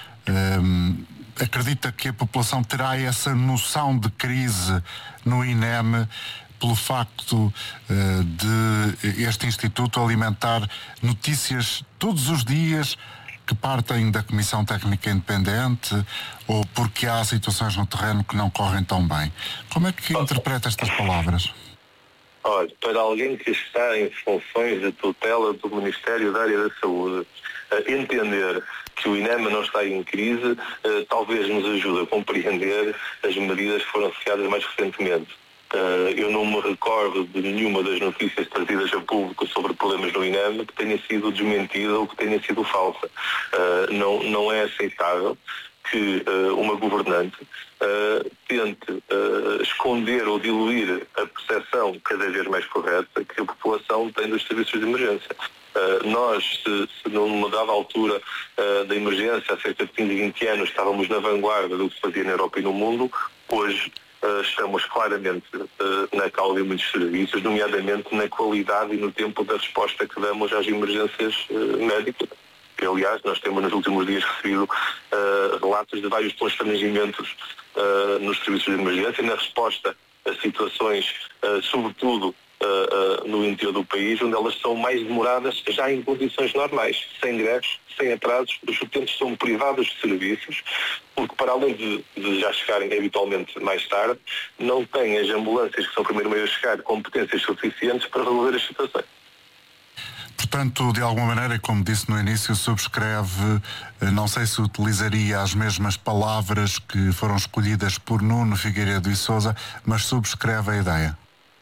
um, acredita que a população terá essa noção de crise no INEM, pelo facto uh, de este Instituto alimentar notícias todos os dias que partem da Comissão Técnica Independente, ou porque há situações no terreno que não correm tão bem? Como é que interpreta estas palavras? Olha, para alguém que está em funções de tutela do Ministério da Área da Saúde, entender que o INEMA não está em crise, talvez nos ajude a compreender as medidas que foram anunciadas mais recentemente. Eu não me recordo de nenhuma das notícias trazidas a público sobre problemas no INEMA que tenha sido desmentida ou que tenha sido falsa. Não, não é aceitável que uh, uma governante uh, tente uh, esconder ou diluir a percepção cada vez mais correta que a população tem dos serviços de emergência. Uh, nós, se, se numa dada altura uh, da emergência, há cerca de quinze, vinte anos, estávamos na vanguarda do que se fazia na Europa e no mundo, hoje uh, estamos claramente uh, na cauda de muitos serviços, nomeadamente na qualidade e no tempo da resposta que damos às emergências uh, médicas. Aliás, nós temos nos últimos dias recebido uh, relatos de vários constrangimentos uh, nos serviços de emergência, na resposta a situações, uh, sobretudo uh, uh, no interior do país, onde elas são mais demoradas já em condições normais, sem greves, sem atrasos. Os utentes são privados de serviços, porque para além de, de já chegarem habitualmente mais tarde, não têm as ambulâncias, que são o primeiro meio a chegar, competências suficientes para resolver as situações. Portanto, de alguma maneira, como disse no início, subscreve, não sei se utilizaria as mesmas palavras que foram escolhidas por Nuno Figueiredo e Sousa, mas subscreve a ideia.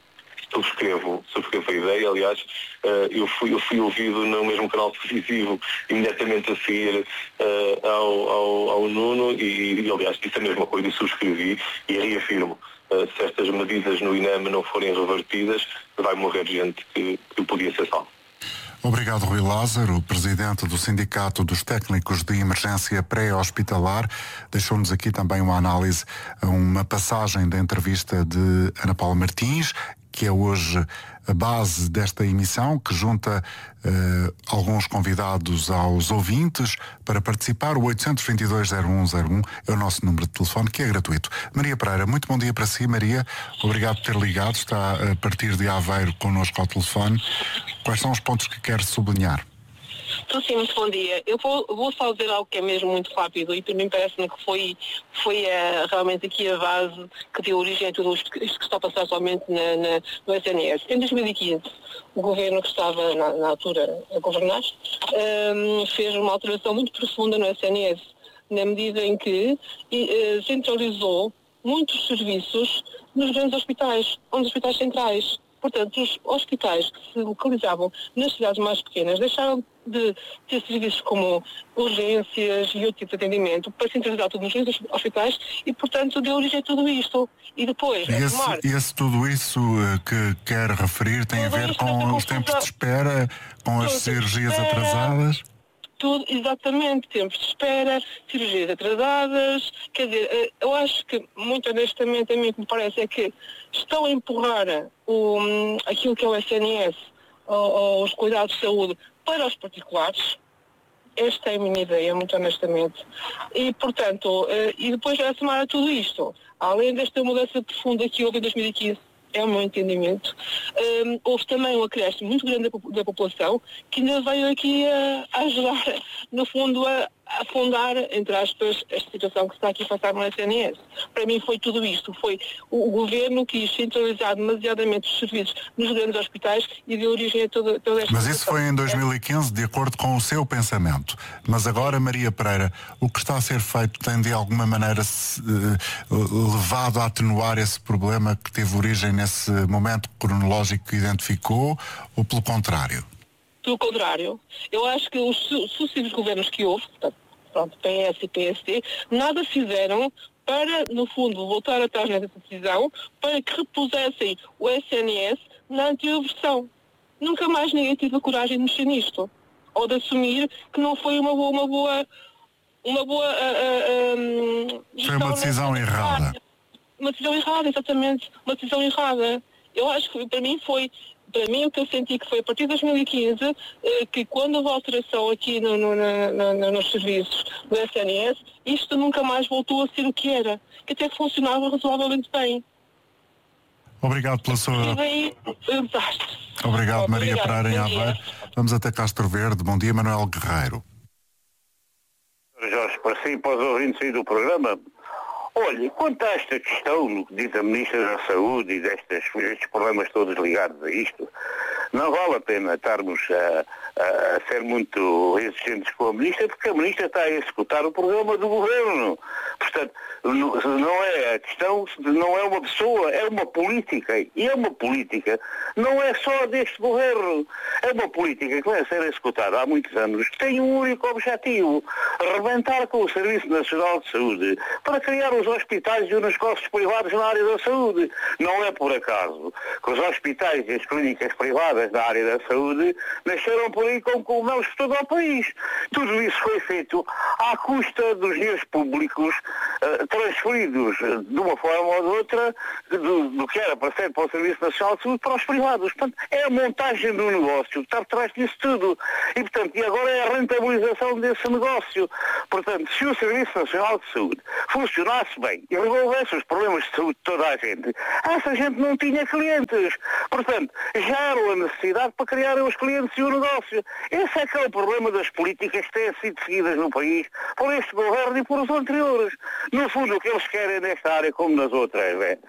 Subscrevo, subscrevo a ideia. Aliás, eu fui, eu fui ouvido no mesmo canal televisivo imediatamente a seguir uh, ao, ao, ao Nuno e, e, aliás, disse a mesma coisa e subscrevi e reafirmo. Uh, se estas medidas no INEMA não forem revertidas, vai morrer gente que, que podia ser salva. Obrigado, Rui Lázaro, presidente do Sindicato dos Técnicos de Emergência Pré-Hospitalar. Deixou-nos aqui também uma análise, uma passagem da entrevista de Ana Paula Martins, que é hoje a base desta emissão, que junta uh, alguns convidados aos ouvintes para participar. O oito dois dois, zero um zero um é o nosso número de telefone, que é gratuito. Maria Pereira, muito bom dia para si. Maria, obrigado por ter ligado. Está a partir de Aveiro connosco ao telefone. Quais são os pontos que quer sublinhar? Então, sim, muito bom dia. Eu vou, vou só dizer algo que é mesmo muito rápido e para mim parece-me que foi, foi uh, realmente aqui a base que deu origem a tudo isto que está a passar atualmente na, na, no S N S. Em dois mil e quinze, o governo que estava na, na altura a governar um, fez uma alteração muito profunda no S N S, na medida em que uh, centralizou muitos serviços nos grandes hospitais, ou nos hospitais centrais. Portanto, os hospitais que se localizavam nas cidades mais pequenas deixaram de ter serviços como urgências e outro tipo de atendimento para centralizar tudo nos grandes hospitais e, portanto, deu origem a tudo isto. E depois... E esse, tomar... esse tudo isso que quer referir tem tudo a ver com os tempos de espera, com as cirurgias espera, atrasadas? Tudo, exatamente, tempos de espera, cirurgias atrasadas, quer dizer, eu acho que, muito honestamente, a mim o que me parece é que estão a empurrar o, aquilo que é o S N S, ou, os cuidados de saúde, para os particulares. Esta é a minha ideia, muito honestamente. E, portanto, e depois a somar a tudo isto, além desta mudança profunda que houve em dois mil e quinze, é o meu entendimento, um, houve também um acréscimo muito grande da, da população que ainda veio aqui a, a ajudar, no fundo, a, a afundar, entre aspas, esta situação que está aqui a passar no S N S. Para mim foi tudo isto, foi o, o governo que quis centralizar demasiadamente os serviços nos grandes hospitais e deu origem a toda, toda esta Mas situação. isso foi em dois mil e quinze, de acordo com o seu pensamento. Mas agora, Maria Pereira, o que está a ser feito tem de alguma maneira se, uh, levado a atenuar esse problema que teve origem nesse momento cronológico que identificou, ou pelo contrário? Pelo contrário, eu acho que os sucessivos governos que houve, portanto, pronto, P S e P S D, nada fizeram para, no fundo, voltar atrás nessa decisão, para que repusessem o S N S na anterior versão. Nunca mais ninguém teve a coragem de mexer nisto, ou de assumir que não foi uma boa, uma boa, uma boa uh, uh, um, foi uma decisão errada. Uma decisão errada, exatamente, uma decisão errada. Eu acho que para mim foi Para mim, o que eu senti que foi a partir de dois mil e quinze, que quando houve alteração aqui no, no, no, no, nos serviços do S N S, isto nunca mais voltou a ser o que era, que até funcionava razoavelmente bem. Obrigado pela sua... Obrigado, Maria Pereira em Aveiro. Vamos até Castro Verde. Bom dia, Manuel Guerreiro. Jorge, para si e para os ouvintes aí do programa, olha, quanto a esta questão, no que diz a Ministra da Saúde e destes, destes problemas todos ligados a isto, não vale a pena estarmos a, a, a ser muito exigentes com a Ministra, porque a Ministra está a executar o programa do Governo. Portanto, não é a questão, não é uma pessoa, é uma política. E é uma política, não é só deste Governo. É uma política que vai ser executada há muitos anos, que tem um único objetivo: arrebentar com o Serviço Nacional de Saúde para criar os hospitais e os negócios privados na área da saúde. Não é por acaso que os hospitais e as clínicas privadas na área da saúde nasceram por aí como cogumelos por todo o país. Tudo isso foi feito à custa dos dinheiros públicos uh, transferidos uh, de uma forma ou de outra do, do que era para ser para o Serviço Nacional de Saúde para os privados. Portanto, é a montagem do negócio que está por trás disso tudo. E, portanto, e agora é a rentabilização desse negócio. Portanto, se o Serviço Nacional de Saúde funcionasse bem e resolvesse os problemas de saúde de toda a gente, essa gente não tinha clientes. Portanto, já era a necessidade para criarem os clientes e o negócio. Esse é que é o problema das políticas que têm sido seguidas no país por este governo e por os anteriores. No fundo, o que eles querem nesta área, como nas outras, é,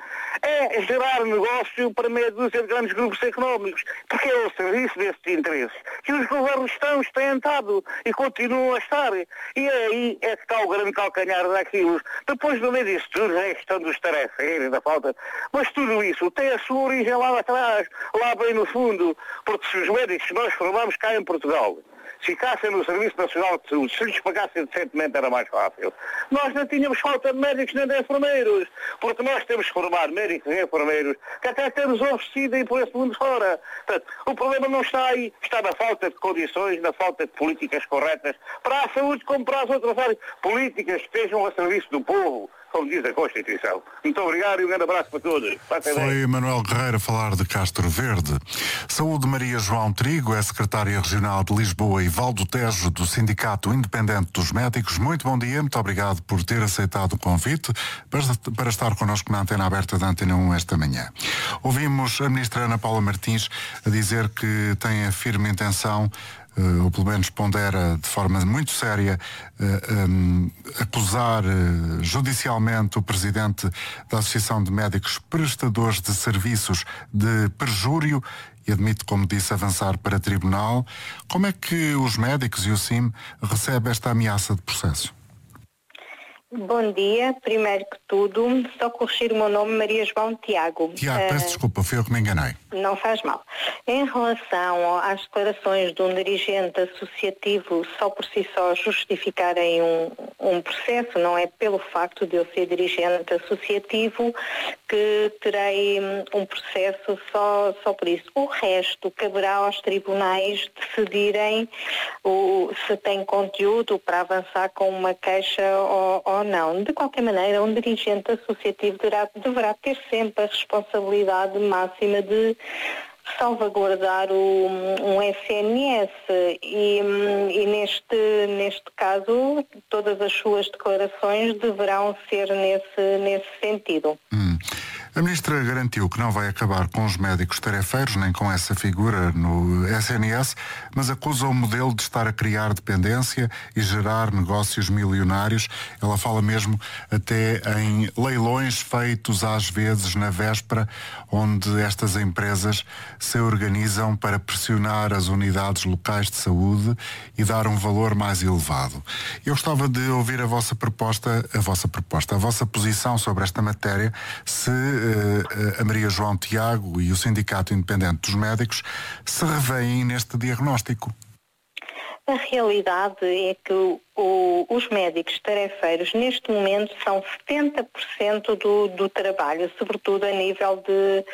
é gerar negócio para meia dúzia de grandes grupos económicos, porque é o serviço desses interesses que os governos estão, têm estado e continuam a estar. E aí é que está o grande calcanhar daquilo. Depois, no meio disso tudo, é a questão dos tarefeiros, da falta... Mas tudo isso tem a sua origem lá atrás, lá bem no fundo, porque se os médicos que nós formamos cá em Portugal ficassem no Serviço Nacional de Saúde, se lhes pagassem decentemente era mais fácil. Nós não tínhamos falta de médicos nem de enfermeiros, porque nós temos que formar médicos e enfermeiros que até temos oferecido aí por esse mundo fora. Portanto, o problema não está aí, está na falta de condições, na falta de políticas corretas para a saúde como para as outras áreas. Políticas que estejam a serviço do povo, como diz a Constituição. Muito obrigado e um grande abraço para todos. Foi Manuel Guerreiro a falar de Castro Verde. Saúde Maria João Trigo, é secretária regional de Lisboa e Val do Tejo do Sindicato Independente dos Médicos. Muito bom dia, muito obrigado por ter aceitado o convite para, para estar connosco na antena aberta da Antena um esta manhã. Ouvimos a ministra Ana Paula Martins a dizer que tem a firme intenção, Uh, ou pelo menos pondera de forma muito séria uh, um, acusar uh, judicialmente o presidente da Associação de Médicos Prestadores de Serviços de perjúrio e admite, como disse, avançar para tribunal. Como é que os médicos e o S I M recebem esta ameaça de processo? Bom dia, primeiro que tudo, só corrigir o meu nome, Maria João Tiago. Tiago, uh, peço desculpa, fui eu que me enganei. Não faz mal. Em relação às declarações de um dirigente associativo, só por si só justificarem um, um processo, não é pelo facto de eu ser dirigente associativo que terei um processo só, só por isso. O resto caberá aos tribunais decidirem o, se tem conteúdo para avançar com uma queixa ou, ou não. De qualquer maneira, um dirigente associativo deverá, deverá ter sempre a responsabilidade máxima de salvaguardar o, um S N S e, e neste, neste caso todas as suas declarações deverão ser nesse, nesse sentido. Hum. A ministra garantiu que não vai acabar com os médicos tarefeiros, nem com essa figura no S N S, mas acusa o modelo de estar a criar dependência e gerar negócios milionários. Ela fala mesmo até em leilões feitos às vezes na véspera, onde estas empresas se organizam para pressionar as unidades locais de saúde e dar um valor mais elevado. Eu gostava de ouvir a vossa proposta, a vossa proposta, a vossa posição sobre esta matéria, se a Maria João Tiago e o Sindicato Independente dos Médicos se revêem neste diagnóstico. A realidade é que o, o, os médicos tarefeiros neste momento são setenta por cento do, do trabalho, sobretudo a nível de,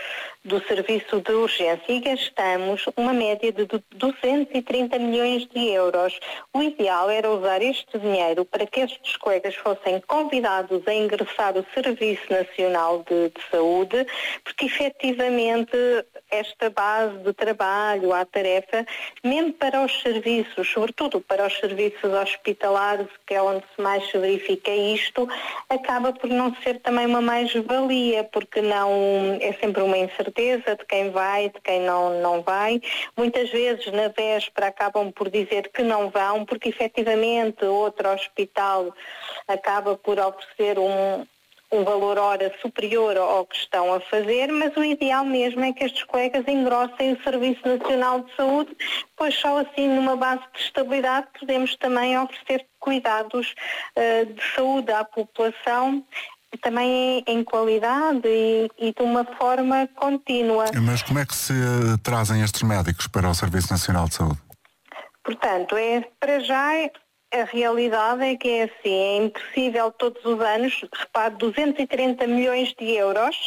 do serviço de urgência e gastamos uma média de duzentos e trinta milhões de euros. O ideal era usar este dinheiro para que estes colegas fossem convidados a ingressar no Serviço Nacional de, de Saúde, porque efetivamente esta base de trabalho, a tarefa, mesmo para os serviços, sobretudo para os serviços hospitalares, que é onde se mais se verifica isto, acaba por não ser também uma mais-valia, porque não é sempre uma incerteza de quem vai, de quem não, não vai. Muitas vezes na véspera acabam por dizer que não vão, porque efetivamente outro hospital acaba por oferecer um, um valor hora superior ao que estão a fazer, mas o ideal mesmo é que estes colegas engrossem o Serviço Nacional de Saúde, pois só assim numa base de estabilidade podemos também oferecer cuidados uh, de saúde à população, também em qualidade e, e de uma forma contínua. Mas como é que se trazem estes médicos para o Serviço Nacional de Saúde? Portanto, é, para já a realidade é que é assim, é impossível todos os anos, repare, duzentos e trinta milhões de euros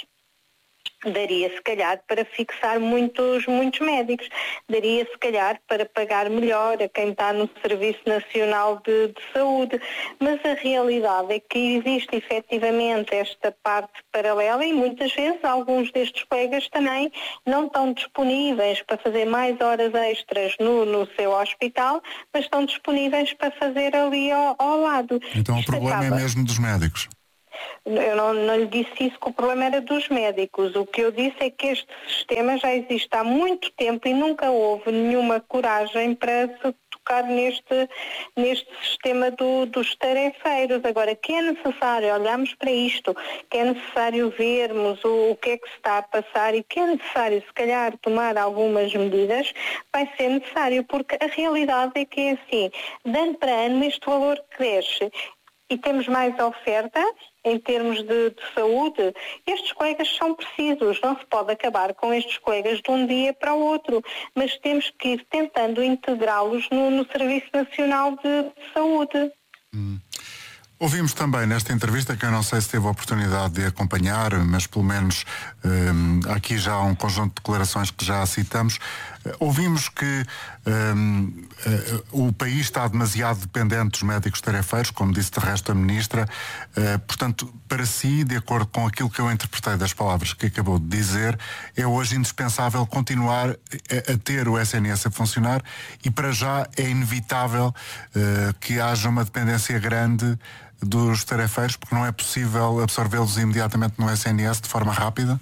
daria se calhar para fixar muitos, muitos médicos, daria se calhar para pagar melhor a quem está no Serviço Nacional de, de Saúde, mas a realidade é que existe efetivamente esta parte paralela e muitas vezes alguns destes colegas também não estão disponíveis para fazer mais horas extras no, no seu hospital, mas estão disponíveis para fazer ali ao, ao lado. Então Isto o problema acaba... é mesmo dos médicos. Eu não, não lhe disse isso, que o problema era dos médicos. O que eu disse é que este sistema já existe há muito tempo e nunca houve nenhuma coragem para se tocar neste, neste sistema do, dos tarefeiros. Agora, que é necessário olharmos para isto, que é necessário vermos o, o que é que se está a passar e que é necessário, se calhar, tomar algumas medidas, vai ser necessário, porque a realidade é que é assim, de ano para ano este valor cresce e temos mais oferta em termos de, de saúde. Estes colegas são precisos, não se pode acabar com estes colegas de um dia para o outro, mas temos que ir tentando integrá-los no, no Serviço Nacional de, de Saúde. Hum. Ouvimos também nesta entrevista, que eu não sei se teve a oportunidade de acompanhar, mas pelo menos um, aqui já há um conjunto de declarações que já citamos. Uh, ouvimos que um, uh, o país está demasiado dependente dos médicos tarefeiros, como disse de resto a Ministra. Uh, portanto, para si, de acordo com aquilo que eu interpretei das palavras que acabou de dizer, é hoje indispensável continuar a, a ter o S N S a funcionar e para já é inevitável uh, que haja uma dependência grande dos tarefeiros, porque não é possível absorvê-los imediatamente no S N S de forma rápida?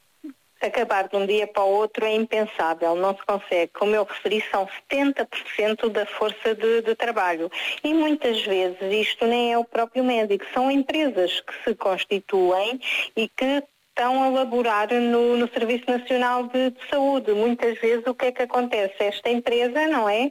Acabar de um dia para o outro é impensável, não se consegue. Como eu referi, são setenta por cento da força de, de trabalho. E muitas vezes isto nem é o próprio médico, são empresas que se constituem e que estão a laborar no, no Serviço Nacional de, de Saúde. Muitas vezes o que é que acontece? Esta empresa, não é?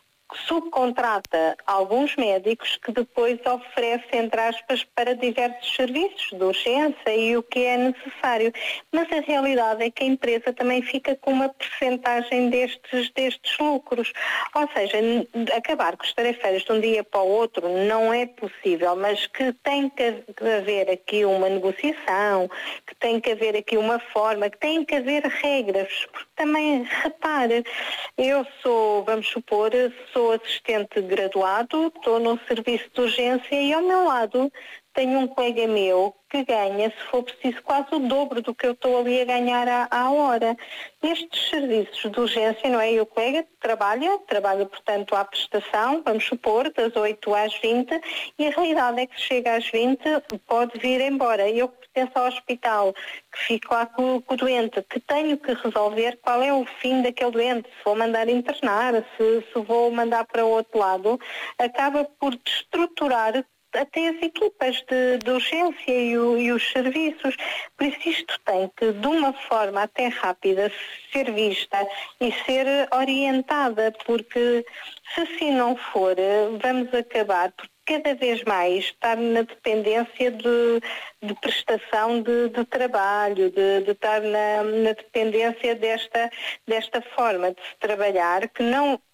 Subcontrata alguns médicos que depois oferece, entre aspas, para diversos serviços de urgência e o que é necessário. Mas a realidade é que a empresa também fica com uma percentagem destes, destes lucros. Ou seja, acabar com os tarefeiros de um dia para o outro não é possível, mas que tem que haver aqui uma negociação, que tem que haver aqui uma forma, que tem que haver regras. Porque também, repare, eu sou, vamos supor, sou assistente graduado, estou num serviço de urgência e ao meu lado tenho um colega meu que ganha, se for preciso, quase o dobro do que eu estou ali a ganhar à, à hora. Nestes serviços de urgência, não é? E o colega trabalha, trabalha, portanto, à prestação, vamos supor, das oito às vinte, e a realidade é que se chega às vinte, pode vir embora. Eu que pertenço ao hospital, que fico lá com, com o doente, que tenho que resolver qual é o fim daquele doente, se vou mandar internar, se, se vou mandar para o outro lado, acaba por destruturar até as equipas de, de urgência e, o, e os serviços. Por isso isto tem que, de uma forma até rápida, ser vista e ser orientada, porque se assim não for, vamos acabar por cada vez mais estar na dependência de, de prestação de, de trabalho, de, de estar na, na dependência desta, desta forma de se trabalhar, que não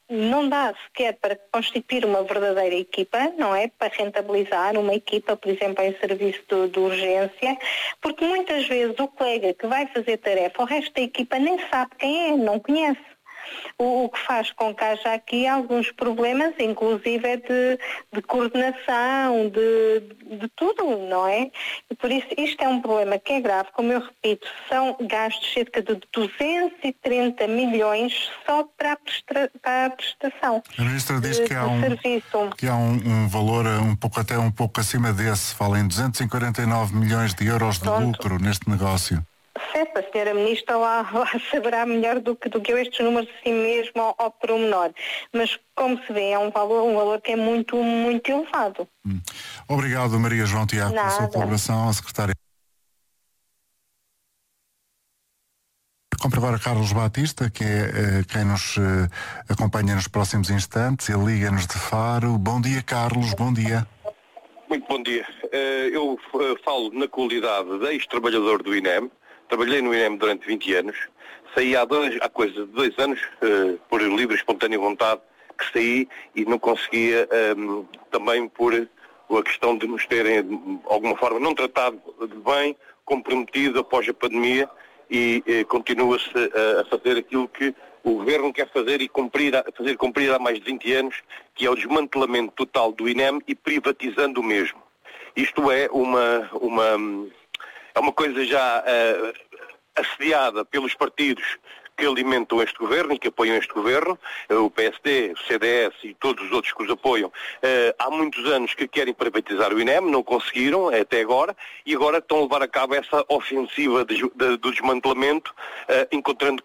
não dá sequer para constituir uma verdadeira equipa, não é? Para rentabilizar uma equipa, por exemplo, em serviço de, de urgência, porque muitas vezes o colega que vai fazer tarefa, o resto da equipa nem sabe quem é, não conhece. O, o que faz com que haja aqui alguns problemas, inclusive é de, de coordenação, de, de tudo, não é? E por isso isto é um problema que é grave, como eu repito, são gastos cerca de duzentos e trinta milhões só para a, prestra, para a prestação. A Ministra diz de, que há, um, que há um, um valor um pouco, até um pouco acima desse, fala em duzentos e quarenta e nove milhões de euros de Pronto. lucro neste negócio. Certo, a senhora Ministra lá, lá saberá melhor do que, do que eu estes números assim mesmo ao, ao pormenor. Mas, como se vê, é um valor, um valor que é muito, muito elevado. Hum. Obrigado, Maria João Tiago, pela sua colaboração, a secretária. Compre agora Carlos Batista, que é uh, quem nos uh, acompanha nos próximos instantes. Ele liga-nos de Faro. Bom dia, Carlos, bom dia. Muito bom dia. Uh, eu uh, falo na qualidade de ex-trabalhador do I N E M. Trabalhei no I N E M durante vinte anos, saí há, dois, há coisa de dois anos, uh, por livre e espontânea vontade, que saí e não conseguia, um, também por a questão de nos terem, de alguma forma, não tratado de bem, comprometido após a pandemia, e uh, continua-se uh, a fazer aquilo que o Governo quer fazer e cumprir, fazer cumprir há mais de vinte anos, que é o desmantelamento total do I N E M e privatizando o mesmo. Isto é uma... uma É uma coisa já uh, assediada pelos partidos que alimentam este governo e que apoiam este governo, uh, o P S D, o C D S e todos os outros que os apoiam. Uh, há muitos anos que querem privatizar o I N E M, não conseguiram até agora, e agora estão a levar a cabo essa ofensiva de, de, do desmantelamento, uh, encontrando